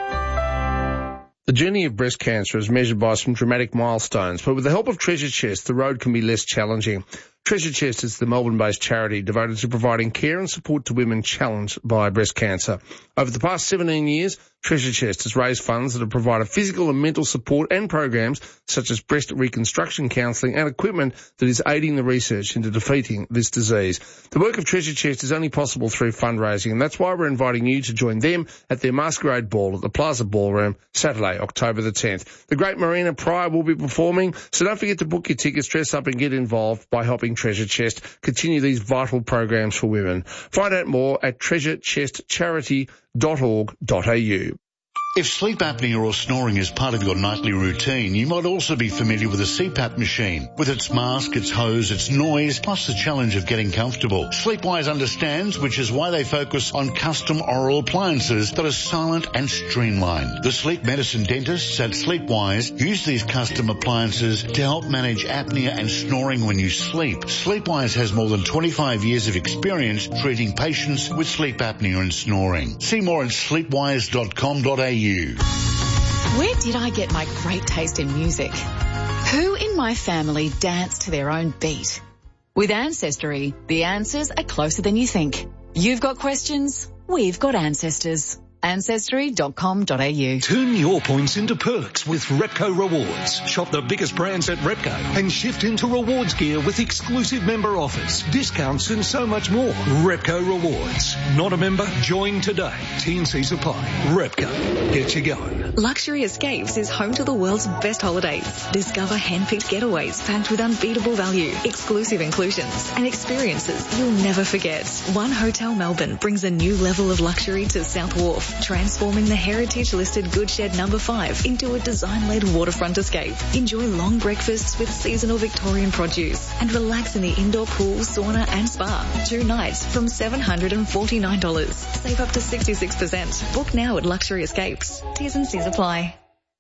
[SPEAKER 1] The journey of breast cancer is measured by some dramatic milestones, but with the help of Treasure Chest, the road can be less challenging. Treasure Chest is the Melbourne-based charity devoted to providing care and support to women challenged by breast cancer. Over the past seventeen years, Treasure Chest has raised funds that have provided physical and mental support and programs such as breast reconstruction counselling and equipment that is aiding the research into defeating this disease. The work of Treasure Chest is only possible through fundraising, and that's why we're inviting you to join them at their Masquerade Ball at the Plaza Ballroom, Saturday, October the tenth. The great Marina Pryor will be performing, so don't forget to book your tickets, dress up and get involved by helping Treasure Chest continue these vital programs for women. Find out more at treasure chest charity dot org dot a u.
[SPEAKER 5] If sleep apnea or snoring is part of your nightly routine, you might also be familiar with a C PAP machine. With its mask, its hose, its noise, plus the challenge of getting comfortable. Sleepwise understands, which is why they focus on custom oral appliances that are silent and streamlined. The sleep medicine dentists at Sleepwise use these custom appliances to help manage apnea and snoring when you sleep. Sleepwise has more than twenty-five years of experience treating patients with sleep apnea and snoring. See more at sleepwise dot com dot a u.
[SPEAKER 6] Where did I get my great taste in music? Who in my family danced to their own beat? With Ancestry, the answers are closer than you think. You've got questions, we've got ancestors. ancestry dot com dot a u.
[SPEAKER 7] Turn your points into perks with Repco Rewards. Shop the biggest brands at Repco and shift into rewards gear with exclusive member offers, discounts and so much more. Repco Rewards. Not a member? Join today. T and C's apply. Repco. Get you going.
[SPEAKER 8] Luxury Escapes is home to the world's best holidays. Discover hand-picked getaways packed with unbeatable value, exclusive inclusions and experiences you'll never forget. One Hotel Melbourne brings a new level of luxury to South Wharf, transforming the heritage-listed Good Shed number five into a design-led waterfront escape. Enjoy long breakfasts with seasonal Victorian produce and relax in the indoor pool, sauna and spa. Two nights from seven hundred forty-nine dollars. Save up to sixty-six percent. Book now at Luxury Escapes. T's and C's apply.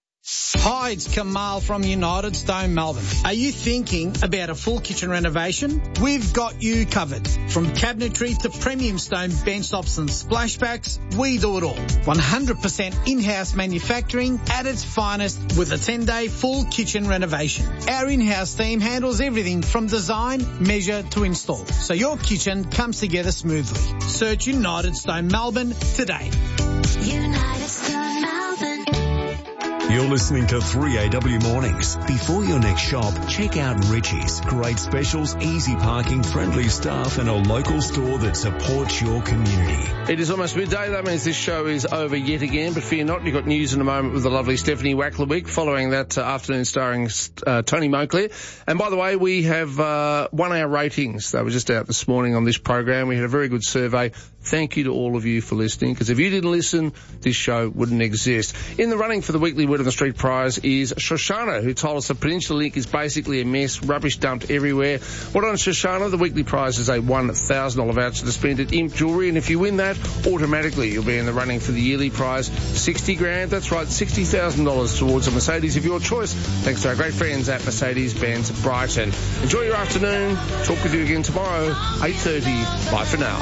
[SPEAKER 10] Hi, it's Kamal from United Stone Melbourne. Are you thinking about a full kitchen renovation? We've got you covered. From cabinetry to premium stone benchtops and splashbacks, we do it all. one hundred percent in-house manufacturing at its finest with a ten-day full kitchen renovation. Our in-house team handles everything from design, measure to install, so your kitchen comes together smoothly. Search United Stone Melbourne today.
[SPEAKER 18] United Stone Melbourne.
[SPEAKER 15] You're listening to three A W Mornings. Before your next shop, check out Richie's. Great specials, easy parking, friendly staff and a local store that supports your community.
[SPEAKER 1] It is almost midday. That means this show is over yet again, but fear not, you've got news in a moment with the lovely Stephanie Wacklerwick following that uh, afternoon starring uh, Tony Moclair. And by the way, we have uh, won our ratings. They were just out this morning on this program. We had a very good survey. Thank you to all of you for listening, because if you didn't listen, this show wouldn't exist. In the running for the weekly Word on the Street prize is Shoshana, who told us the Peninsula Link is basically a mess, rubbish dumped everywhere. Well done, Shoshana. The weekly prize is a one thousand dollars voucher to spend at Imp Jewellery, and if you win that, automatically you'll be in the running for the yearly prize, sixty grand. That's right, sixty thousand dollars towards a Mercedes of your choice, thanks to our great friends at Mercedes-Benz Brighton. Enjoy your afternoon. Talk with you again tomorrow, eight thirty. Bye for now.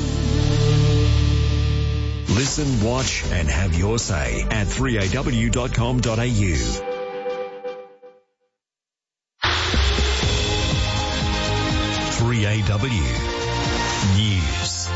[SPEAKER 15] Listen, watch and have your say at three A W dot com dot a u. three A W. News.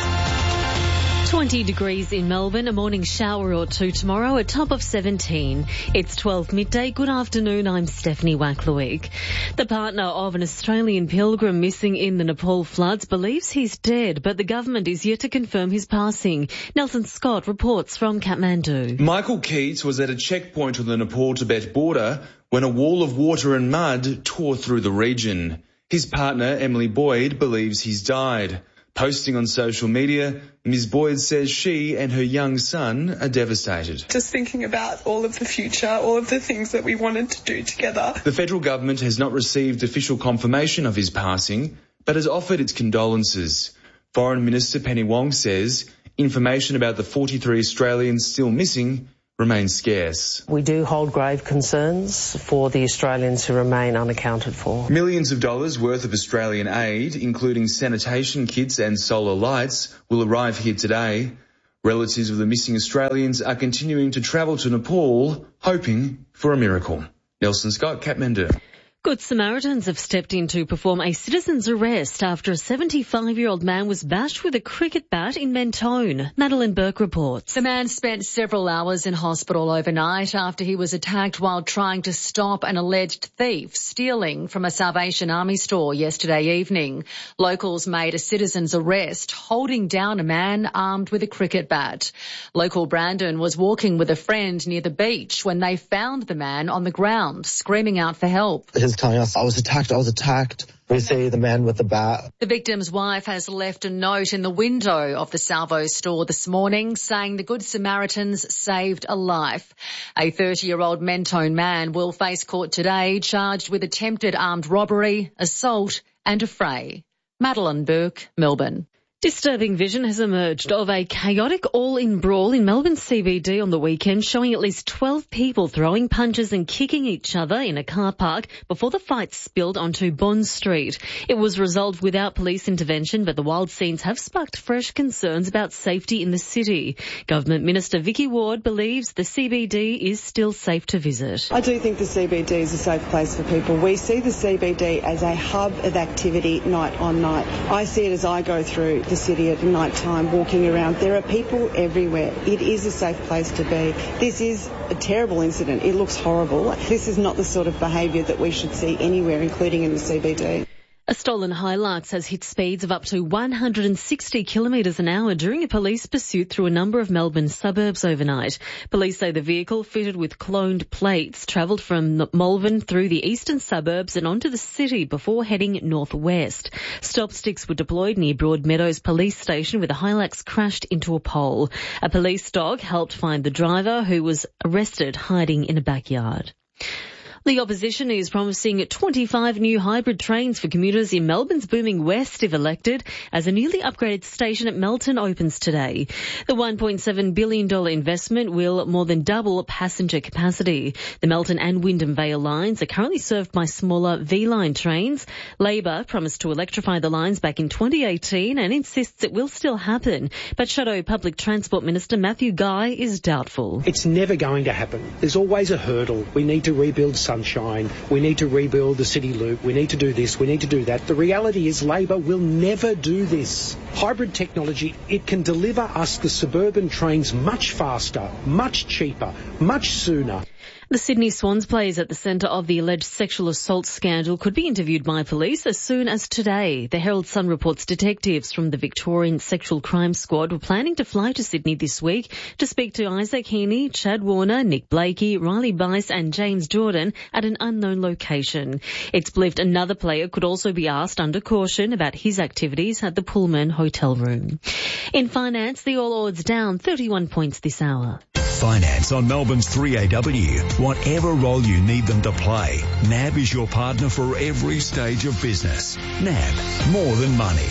[SPEAKER 9] twenty degrees in Melbourne, a morning shower or two tomorrow, a top of seventeen. It's twelve midday. Good afternoon, I'm Stephanie Wacklewick. The partner of an Australian pilgrim missing in the Nepal floods believes he's dead, but the government is yet to confirm his passing. Nelson Scott reports from Kathmandu.
[SPEAKER 11] Michael Keats was at a checkpoint on the Nepal-Tibet border when a wall of water and mud tore through the region. His partner, Emily Boyd, believes he's died. Posting on social media, Miz Boyd says she and her young son are devastated.
[SPEAKER 12] Just thinking about all of the future, all of the things that we wanted to do together.
[SPEAKER 11] The federal government has not received official confirmation of his passing, but has offered its condolences. Foreign Minister Penny Wong says information about the forty-three Australians still missing remains scarce.
[SPEAKER 13] We do hold grave concerns for the Australians who remain unaccounted for.
[SPEAKER 11] Millions of dollars worth of Australian aid, including sanitation kits and solar lights, will arrive here today. Relatives of the missing Australians are continuing to travel to Nepal, hoping for a miracle. Nelson Scott, Kathmandu.
[SPEAKER 9] Good Samaritans have stepped in to perform a citizen's arrest after a seventy-five-year-old man was bashed with a cricket bat in Mentone. Madeline Burke reports.
[SPEAKER 14] The man spent several hours in hospital overnight after he was attacked while trying to stop an alleged thief stealing from a Salvation Army store yesterday evening. Locals made a citizen's arrest, holding down a man armed with a cricket bat. Local Brandon was walking with a friend near the beach when they found the man on the ground, screaming out for help.
[SPEAKER 16] His telling us, I was attacked, I was attacked. We see the man with the bat.
[SPEAKER 14] The victim's wife has left a note in the window of the Salvo store this morning saying the Good Samaritans saved a life. A thirty-year-old Mentone man will face court today charged with attempted armed robbery, assault and affray. Madeline Burke, Melbourne.
[SPEAKER 9] Disturbing vision has emerged of a chaotic all-in brawl in Melbourne C B D on the weekend, showing at least twelve people throwing punches and kicking each other in a car park before the fight spilled onto Bond Street. It was resolved without police intervention, but the wild scenes have sparked fresh concerns about safety in the city. Government Minister Vicky Ward believes the C B D is still safe to visit.
[SPEAKER 27] I do think the C B D is a safe place for people. We see the C B D as a hub of activity night on night. I see it as I go through the city at night time walking around. There are people everywhere. It is a safe place to be. This is a terrible incident. It looks horrible. This is not the sort of behaviour that we should see anywhere, including in the C B D.
[SPEAKER 9] A stolen Hilux has hit speeds of up to one hundred sixty kilometres an hour during a police pursuit through a number of Melbourne suburbs overnight. Police say the vehicle, fitted with cloned plates, travelled from Malvern through the eastern suburbs and onto the city before heading northwest. Stop sticks were deployed near Broadmeadows Police Station where the Hilux crashed into a pole. A police dog helped find the driver, who was arrested hiding in a backyard. The opposition is promising twenty-five new hybrid trains for commuters in Melbourne's booming west if elected, as a newly upgraded station at Melton opens today. The one point seven billion dollars investment will more than double passenger capacity. The Melton and Wyndham Vale lines are currently served by smaller V-line trains. Labor promised to electrify the lines back in twenty eighteen and insists it will still happen. But Shadow Public Transport Minister Matthew Guy is doubtful.
[SPEAKER 28] It's never going to happen. There's always a hurdle. We need to rebuild Sunshine. We need to rebuild the City Loop. We need to do this. We need to do that. The reality is Labor will never do this. Hybrid technology, it can deliver us the suburban trains much faster, much cheaper, much sooner.
[SPEAKER 9] The Sydney Swans players at the centre of the alleged sexual assault scandal could be interviewed by police as soon as today. The Herald Sun reports detectives from the Victorian Sexual Crime Squad were planning to fly to Sydney this week to speak to Isaac Heaney, Chad Warner, Nick Blakey, Riley Bice and James Jordan at an unknown location. It's believed another player could also be asked under caution about his activities at the Pullman hotel room. In finance, the All Ords down thirty-one points this hour.
[SPEAKER 15] Finance on Melbourne's three A W. Whatever role you need them to play, N A B is your partner for every stage of business. N A B, more than money.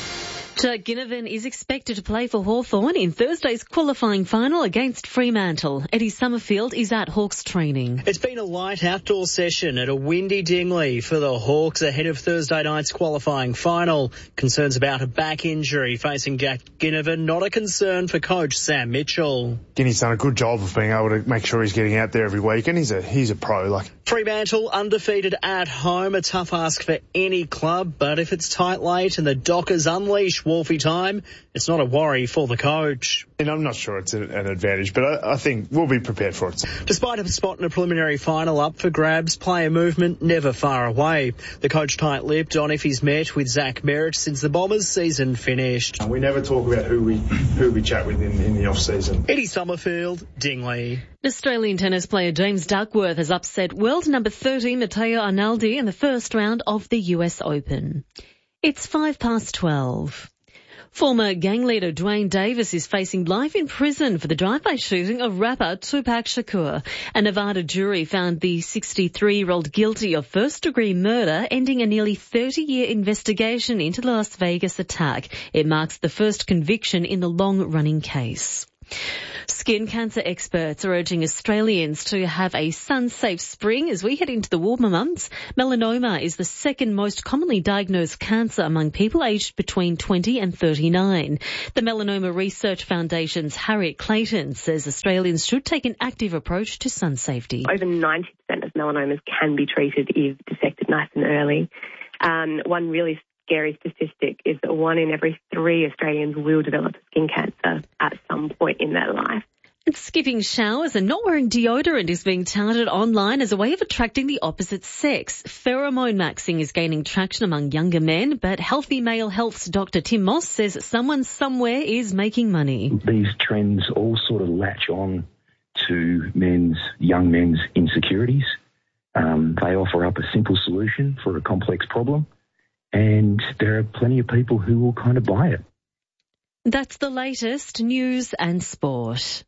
[SPEAKER 9] Jack Ginnivan is expected to play for Hawthorn in Thursday's qualifying final against Fremantle. Eddie Summerfield is at Hawks training.
[SPEAKER 29] It's been a light outdoor session at a windy Dingley for the Hawks ahead of Thursday night's qualifying final. Concerns about a back injury facing Jack Ginnivan, not a concern for coach Sam Mitchell.
[SPEAKER 30] Ginny's done a good job of being able to make sure he's getting out there every week, and he's a he's a pro. Like
[SPEAKER 29] Fremantle undefeated at home, a tough ask for any club, but if it's tight late and the Dockers unleash Wolfie time, it's not a worry for the coach.
[SPEAKER 30] And I'm not sure it's an advantage, but I, I think we'll be prepared for it.
[SPEAKER 29] Despite a spot in a preliminary final up for grabs, player movement never far away. The coach tight-lipped on if he's met with Zach Merritt since the Bombers' season finished.
[SPEAKER 30] We never talk about who we who we chat with in, in the off-season.
[SPEAKER 29] Eddie Summerfield, Dingley.
[SPEAKER 9] Australian tennis player James Duckworth has upset world number thirty Matteo Arnaldi in the first round of the U S Open. It's five past twelve. Former gang leader Dwayne Davis is facing life in prison for the drive-by shooting of rapper Tupac Shakur. A Nevada jury found the sixty-three-year-old guilty of first-degree murder, ending a nearly thirty-year investigation into the Las Vegas attack. It marks the first conviction in the long-running case. Skin cancer experts are urging Australians to have a sun-safe spring as we head into the warmer months. Melanoma is the second most commonly diagnosed cancer among people aged between twenty and thirty-nine. The Melanoma Research Foundation's Harriet Clayton says Australians should take an active approach to sun safety.
[SPEAKER 2] Over ninety percent of melanomas can be treated if detected nice and early. Um, one really scary statistic is that one in every three Australians will develop skin cancer at some point in their life.
[SPEAKER 9] And skipping showers and not wearing deodorant is being touted online as a way of attracting the opposite sex. Pheromone maxing is gaining traction among younger men, but Healthy Male Health's Doctor Tim Moss says someone somewhere is making money.
[SPEAKER 3] These trends all sort of latch on to men's, young men's insecurities. Um, they offer up a simple solution for a complex problem, and there are plenty of people who will kind of buy it.
[SPEAKER 9] That's the latest news and sport.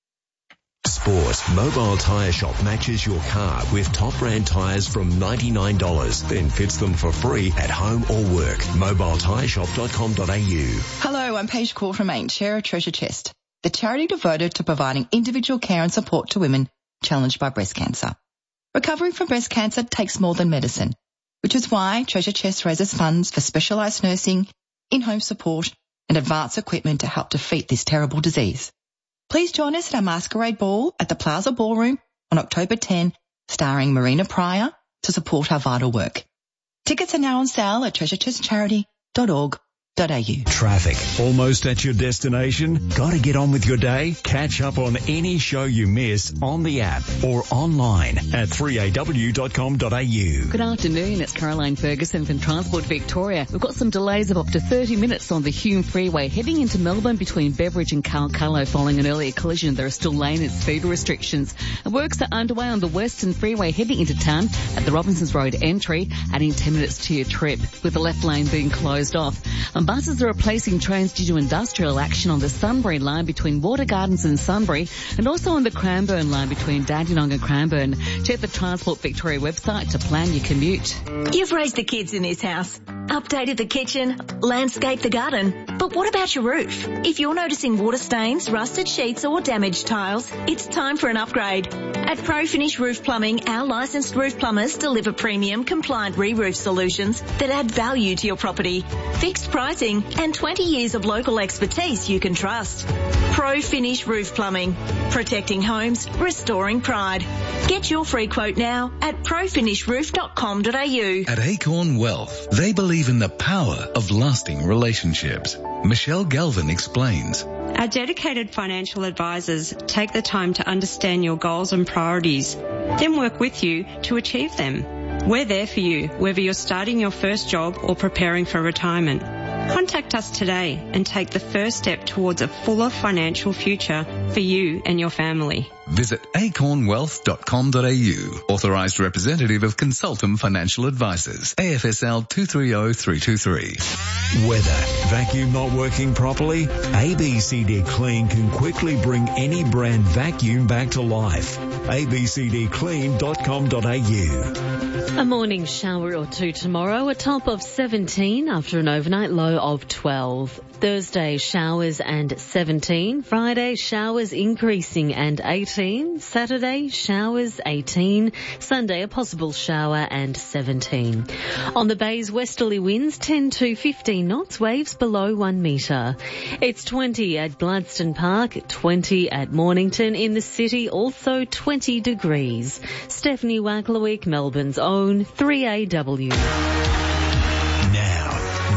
[SPEAKER 15] Sport. Mobile Tyre Shop matches your car with top brand tyres from ninety-nine dollars, then fits them for free at home or work. mobile tyre shop dot com dot a u.
[SPEAKER 17] Hello, I'm Paige Court from Main, Chair of Treasure Chest, the charity devoted to providing individual care and support to women challenged by breast cancer. Recovering from breast cancer takes more than medicine, which is why Treasure Chest raises funds for specialised nursing, in-home support and advanced equipment to help defeat this terrible disease. Please join us at our Masquerade Ball at the Plaza Ballroom on October tenth, starring Marina Pryor, to support our vital work. Tickets are now on sale at treasure chest charity dot org dot a u.
[SPEAKER 15] Traffic. Almost at your destination? Got to get on with your day? Catch up on any show you miss on the app or online at three a w dot com dot a u.
[SPEAKER 19] Good afternoon, it's Caroline Ferguson from Transport Victoria. We've got some delays of up to thirty minutes on the Hume Freeway heading into Melbourne between Beveridge and Calcallo following an earlier collision. There are still lane and speed restrictions. Works are underway on the Western Freeway heading into town at the Robinsons Road entry, adding ten minutes to your trip, with the left lane being closed off. And buses are replacing trains due to industrial action on the Sunbury line between Water Gardens and Sunbury, and also on the Cranbourne line between Dandenong and Cranbourne. Check the Transport Victoria website to plan your commute.
[SPEAKER 20] You've raised the kids in this house, updated the kitchen, landscaped the garden, but what about your roof? If you're noticing water stains, rusted sheets or damaged tiles, it's time for an upgrade. At ProFinish Roof Plumbing, our licensed roof plumbers deliver premium compliant re-roof solutions that add value to your property. Fixed pricing and twenty years of local expertise you can trust. ProFinish Roof Plumbing, protecting homes, restoring pride. Get your free quote now at pro finish roof dot com dot a u.
[SPEAKER 21] At Acorn Wealth, they believe in the power of lasting relationships. Michelle Galvin explains.
[SPEAKER 22] Our dedicated financial advisors take the time to understand your goals and priorities, then work with you to achieve them. We're there for you, whether you're starting your first job or preparing for retirement. Contact us today and take the first step towards a fuller financial future for you and your family.
[SPEAKER 21] Visit acorn wealth dot com dot a u. Authorised representative of Consultum Financial Advisors. A F S L two three zero three two three.
[SPEAKER 15] Weather. Vacuum not working properly? A B C D Clean can quickly bring any brand vacuum back to life. a b c d clean dot com dot a u.
[SPEAKER 9] A morning shower or two tomorrow, a top of seventeen after an overnight low of twelve. Thursday, showers and seventeen. Friday, showers increasing and eighteen. Saturday, showers eighteen. Sunday, a possible shower and seventeen. On the bay's westerly winds, ten to fifteen knots, waves below one metre. It's twenty at Gladstone Park, twenty at Mornington. In the city, also twenty degrees. Stephanie Wacklewick, Melbourne's own three A W.
[SPEAKER 15] Now,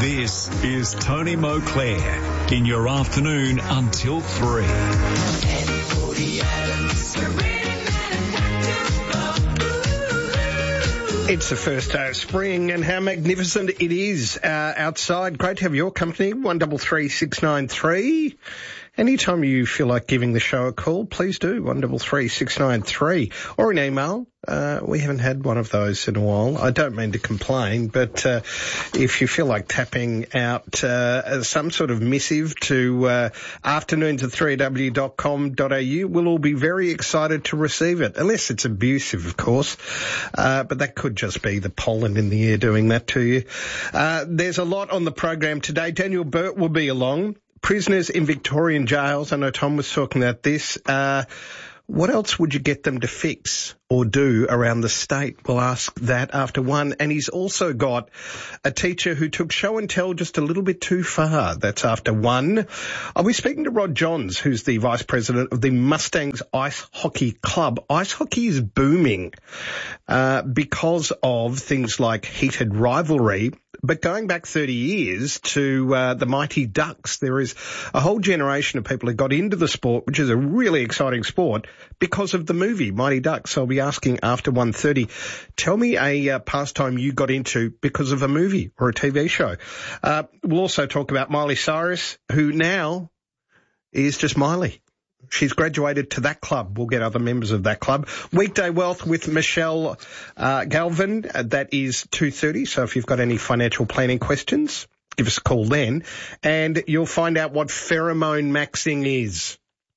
[SPEAKER 15] This is Tony Moclair in your afternoon until three.
[SPEAKER 4] It's the first day of spring, and how magnificent it is uh, outside. Great to have your company, one double three six nine three. Anytime you feel like giving the show a call, please do, one double three six nine three, or an email. Uh, we haven't had one of those in a while. I don't mean to complain, but uh, if you feel like tapping out uh, some sort of missive to uh, afternoons at three a w dot com dot a u, we'll all be very excited to receive it, unless it's abusive, of course. Uh, but that could just be the pollen in the air doing that to you. Uh, there's a lot on the program today. Daniel Burt will be along. Prisoners in Victorian jails. I know Tom was talking about this. Uh, what else would you get them to fix or do around the state? We'll ask that after one. And he's also got a teacher who took show and tell just a little bit too far. That's after one. I'll be speaking to Rod Johns, who's the vice president of the Mustangs Ice Hockey Club. Ice hockey is booming uh, because of things like heated rivalry. But going back thirty years to uh, the Mighty Ducks, there is a whole generation of people who got into the sport, which is a really exciting sport, because of the movie Mighty Ducks. So I'll be asking after one thirty, tell me a uh, pastime you got into because of a movie or a T V show. Uh, we'll also talk about Miley Cyrus, who now is just Miley. She's graduated to that club. We'll get other members of that club. Weekday Wealth with Michelle uh, Galvin. Uh, that is two thirty. So if you've got any financial planning questions, give us a call then. And you'll find out what pheromone maxing is.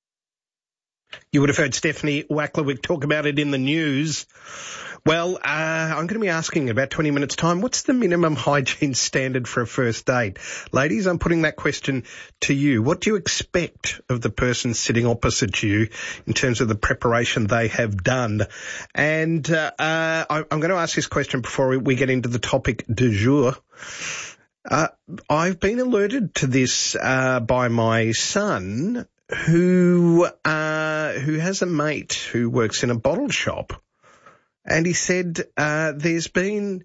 [SPEAKER 4] You would have heard Stephanie Wacklerwick talk about it in the news. Well, uh, I'm going to be asking in about twenty minutes' time, what's the minimum hygiene standard for a first date? Ladies, I'm putting that question to you. What do you expect of the person sitting opposite you in terms of the preparation they have done? And uh, uh, I'm going to ask this question before we get into the topic du jour. Uh, I've been alerted to this uh, by my son, who uh, who has a mate who works in a bottle shop. And he said uh, there's been,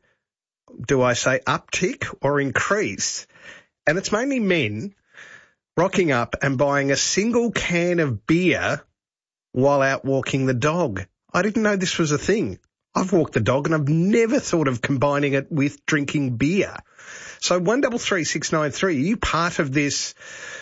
[SPEAKER 4] do I say uptick or increase? And it's mainly men rocking up and buying a single can of beer while out walking the dog. I didn't know this was a thing. I've walked the dog and I've never thought of combining it with drinking beer. So one double three six nine three, are you part of this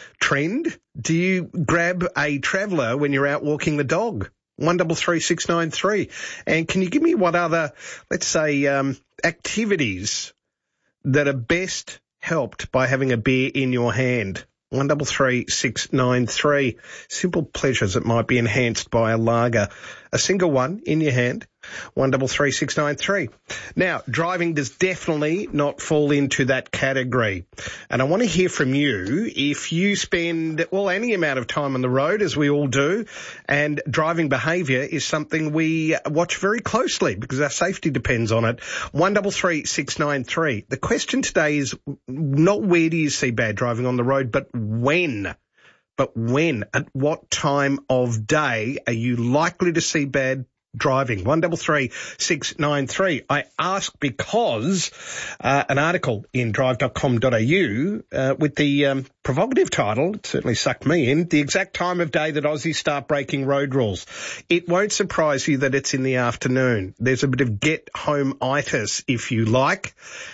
[SPEAKER 4] trend? Do you grab a traveller when you're out walking the dog? one double three six nine three. And can you give me what other, let's say, um, activities that are best helped by having a beer in your hand? one double three six nine three. Simple pleasures that might be enhanced by a lager. A single one in your hand. one double three six nine three. Now, driving does definitely not fall into that category. And I want to hear from you if you spend, well, any amount of time on the road, as we all do, and driving behaviour is something we watch very closely because our safety depends on it. one double three six nine three. The question today is not where do you see bad driving on the road, but when. But when, at what time of day are you likely to see bad driving? one double three six nine three. I ask because uh, an article in drive dot com dot a u uh, with the um, provocative title, it certainly sucked me in, the exact time of day that Aussies start breaking road rules. It won't surprise you that it's in the afternoon. There's a bit of get-home-itis, if you like.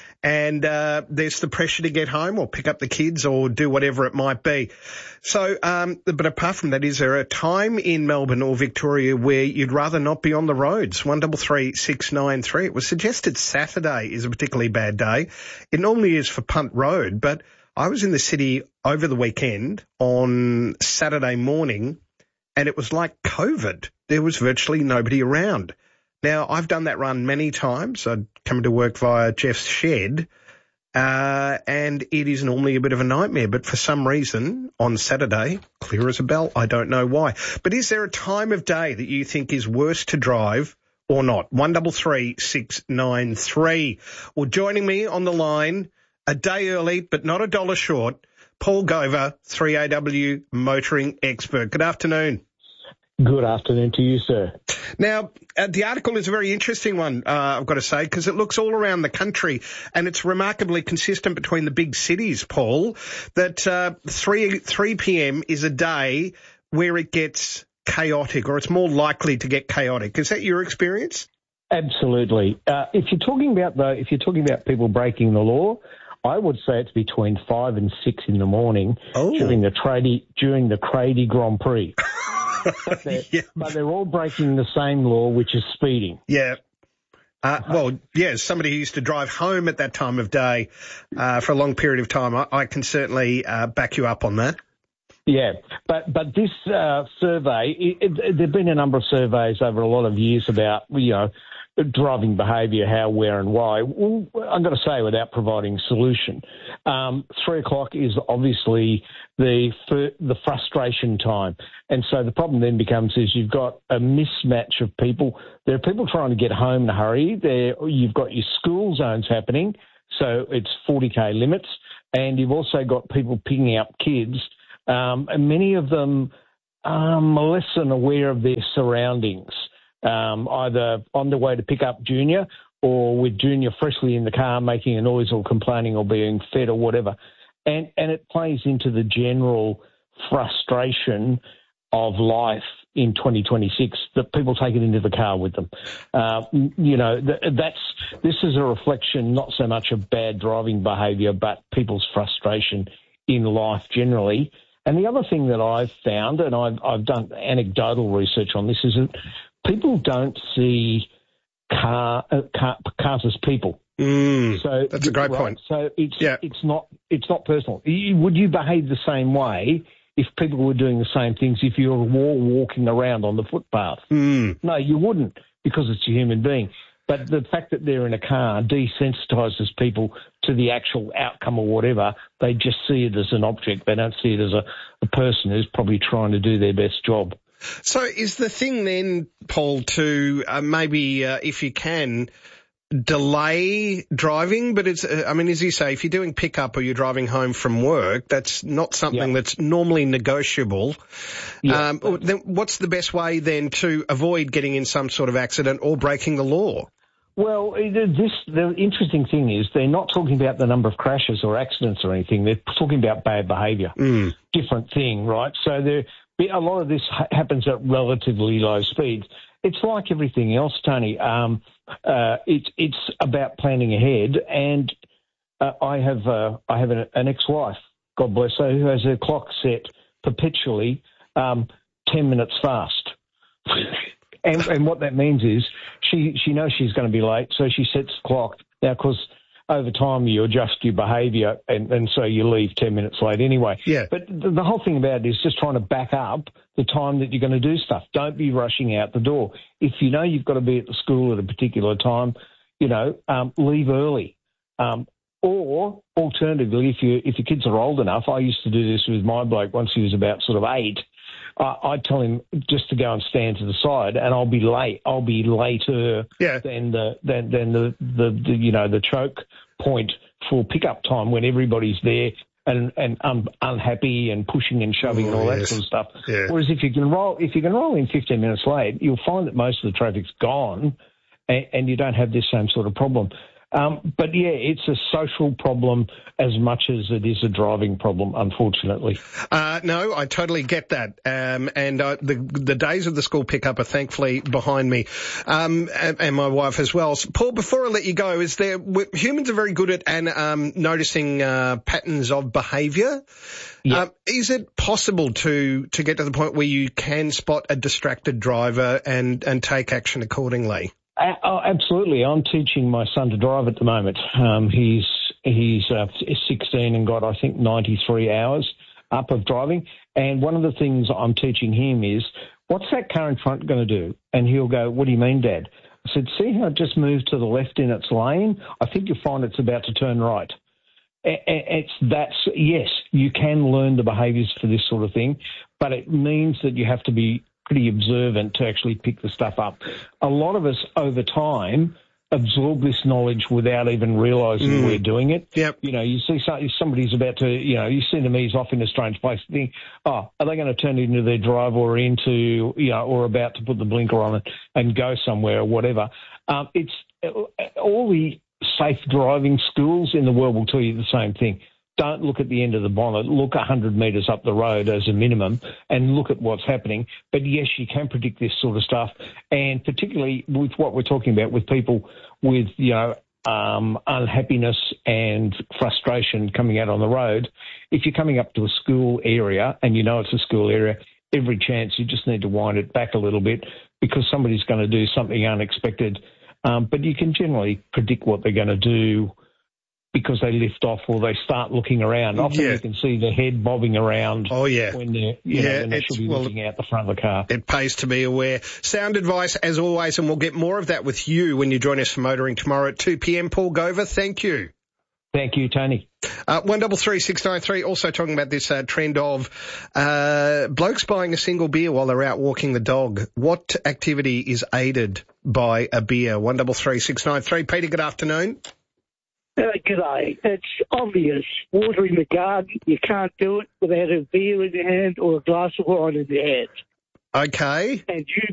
[SPEAKER 4] And uh, there's the pressure to get home or pick up the kids or do whatever it might be. So, um, but apart from that, is there a time in Melbourne or Victoria where you'd rather not be on the roads? one double three six nine three. It was suggested Saturday is a particularly bad day. It normally is for Punt Road, but I was in the city over the weekend on Saturday morning and it was like COVID. There was virtually nobody around. Now, I've done that run many times. I'd come to work via Jeff's shed, uh, and it is normally a bit of a nightmare. But for some reason, on Saturday, clear as a bell, I don't know why. But is there a time of day that you think is worse to drive or not? one double three six nine three. Well, joining me on the line, a day early but not a dollar short, Paul Gover, three A W motoring expert. Good afternoon.
[SPEAKER 5] Good afternoon to you, sir.
[SPEAKER 4] Now, uh, the article is a very interesting one, uh, I've got to say, because it looks all around the country, and it's remarkably consistent between the big cities, Paul, that uh, three p.m. is a day where it gets chaotic, or it's more likely to get chaotic. Is that your experience?
[SPEAKER 5] Absolutely. Uh, if you're talking about though, if you're talking about people breaking the law, I would say it's between five and six in the morning oh. during the tradie during the Crady Grand Prix. but, they're, yeah. but they're all breaking the same law, which is speeding.
[SPEAKER 4] Yeah. Uh, well, yeah, somebody who used to drive home at that time of day uh, for a long period of time, I, I can certainly uh, back you up on that.
[SPEAKER 5] Yeah, but but this uh, survey, it, it, there have been a number of surveys over a lot of years about, you know, driving behaviour, how, where and why. Well, I've got to say, without providing a solution. Um, three o'clock is obviously the the frustration time. And so the problem then becomes is you've got a mismatch of people. There are people trying to get home in a hurry. There, you've got your school zones happening, so it's forty k limits. And you've also got people picking up kids. Um, and many of them are less than aware of their surroundings, um, either on the way to pick up Junior or with Junior freshly in the car making a noise or complaining or being fed or whatever. And, and it plays into the general frustration of life in twenty twenty-six that people take it into the car with them. Uh, you know, that's this is a reflection not so much of bad driving behaviour but people's frustration in life generally. And the other thing that I've found, and I've, I've done anecdotal research on this, is that people don't see car, uh, car, cars as people.
[SPEAKER 4] Mm,
[SPEAKER 5] so
[SPEAKER 4] that's a great
[SPEAKER 5] right,
[SPEAKER 4] point.
[SPEAKER 5] So it's
[SPEAKER 4] yeah.
[SPEAKER 5] it's not it's not personal. Would you behave the same way if people were doing the same things if you were walking around on the footpath?
[SPEAKER 4] Mm.
[SPEAKER 5] No, you wouldn't, because it's a human being. But the fact that they're in a car desensitises people to the actual outcome or whatever. They just see it as an object. They don't see it as a, a person who's probably trying to do their best job.
[SPEAKER 4] So is the thing then, Paul, to uh, maybe, uh, if you can, delay driving? But it's, uh, I mean, as you say, if you're doing pickup or you're driving home from work, that's not something yeah. that's normally negotiable. Yeah. Um, then what's the best way then to avoid getting in some sort of accident or breaking the law?
[SPEAKER 5] Well, this the interesting thing is they're not talking about the number of crashes or accidents or anything. They're talking about bad behaviour.
[SPEAKER 4] Mm.
[SPEAKER 5] Different thing, right? So there, a lot of this ha- happens at relatively low speeds. It's like everything else, Tony. Um, uh, it's it's about planning ahead. And uh, I have uh, I have an, an ex-wife, God bless her, who has her clock set perpetually um, ten minutes fast. And, and what that means is she, she knows she's going to be late, so she sets the clock. Now, of course, over time you adjust your behaviour, and, and so you leave ten minutes late anyway.
[SPEAKER 4] Yeah.
[SPEAKER 5] But the, the whole thing about it is just trying to back up the time that you're going to do stuff. Don't be rushing out the door. If you know you've got to be at the school at a particular time, you know, um, leave early. Um, or alternatively, if you if your kids are old enough, I used to do this with my bloke once he was about sort of eight. Uh, I'd tell him just to go and stand to the side, and I'll be late. I'll be later
[SPEAKER 4] yeah.
[SPEAKER 5] than the than, than the, the, the you know the choke point for pickup time when everybody's there and and un, unhappy and pushing and shoving oh, and all yes. that sort of stuff.
[SPEAKER 4] Yeah.
[SPEAKER 5] Whereas if you can roll if you can roll in fifteen minutes late, you'll find that most of the traffic's gone, and, and you don't have this same sort of problem. Um, but, yeah, it's a social problem as much as it is a driving problem, unfortunately.
[SPEAKER 4] Uh, no, I totally get that. Um, and uh, the the days of the school pickup are thankfully behind me, um, and, and my wife as well. So, Paul, before I let you go, is there humans are very good at and um, noticing uh, patterns of behaviour. Yeah. Um, is it possible to, to get to the point where you can spot a distracted driver and, and take action accordingly?
[SPEAKER 5] Uh, oh, absolutely. I'm teaching my son to drive at the moment. Um, he's he's uh, sixteen and got, I think, ninety-three hours up of driving. And one of the things I'm teaching him is, what's that car in front going to do? And he'll go, what do you mean, Dad? I said, see how it just moved to the left in its lane? I think you'll find it's about to turn right. It's that's yes, you can learn the behaviours for this sort of thing, but it means that you have to be pretty observant to actually pick the stuff up. A lot of us over time absorb this knowledge without even realising
[SPEAKER 4] Mm.
[SPEAKER 5] we're doing it.
[SPEAKER 4] Yep.
[SPEAKER 5] You know, you see some, somebody's about to, you know, you see them ease off in a strange place. You think, oh, are they going to turn into their drive or into, you know, or about to put the blinker on it and go somewhere or whatever? Um, it's all the safe driving schools in the world will tell you the same thing. Don't look at the end of the bonnet. Look one hundred metres up the road as a minimum and look at what's happening. But, yes, you can predict this sort of stuff, and particularly with what we're talking about with people with, you know, um, unhappiness and frustration coming out on the road. If you're coming up to a school area and you know it's a school area, every chance you just need to wind it back a little bit because somebody's going to do something unexpected. Um, but you can generally predict what they're going to do because they lift off or they start looking around. Often
[SPEAKER 4] Yeah.
[SPEAKER 5] you can see the head bobbing around.
[SPEAKER 4] Oh, yeah.
[SPEAKER 5] When they're, you
[SPEAKER 4] Yeah,
[SPEAKER 5] know, when they
[SPEAKER 4] it's-
[SPEAKER 5] should be
[SPEAKER 4] well,
[SPEAKER 5] looking out the front of the car.
[SPEAKER 4] It pays to be aware. Sound advice, as always, and we'll get more of that with you when you join us for Motoring tomorrow at two p.m. Paul Gover, thank you.
[SPEAKER 5] Thank you, Tony.
[SPEAKER 4] Uh, one double three six nine three. Also talking about this uh, trend of uh, blokes buying a single beer while they're out walking the dog. What activity is aided by a beer? One double three six nine three. Peter, good afternoon.
[SPEAKER 1] Uh, g'day. It's obvious. Watering the garden, you can't do it without a beer in your hand or a glass of wine in your hand.
[SPEAKER 4] Okay.
[SPEAKER 1] And you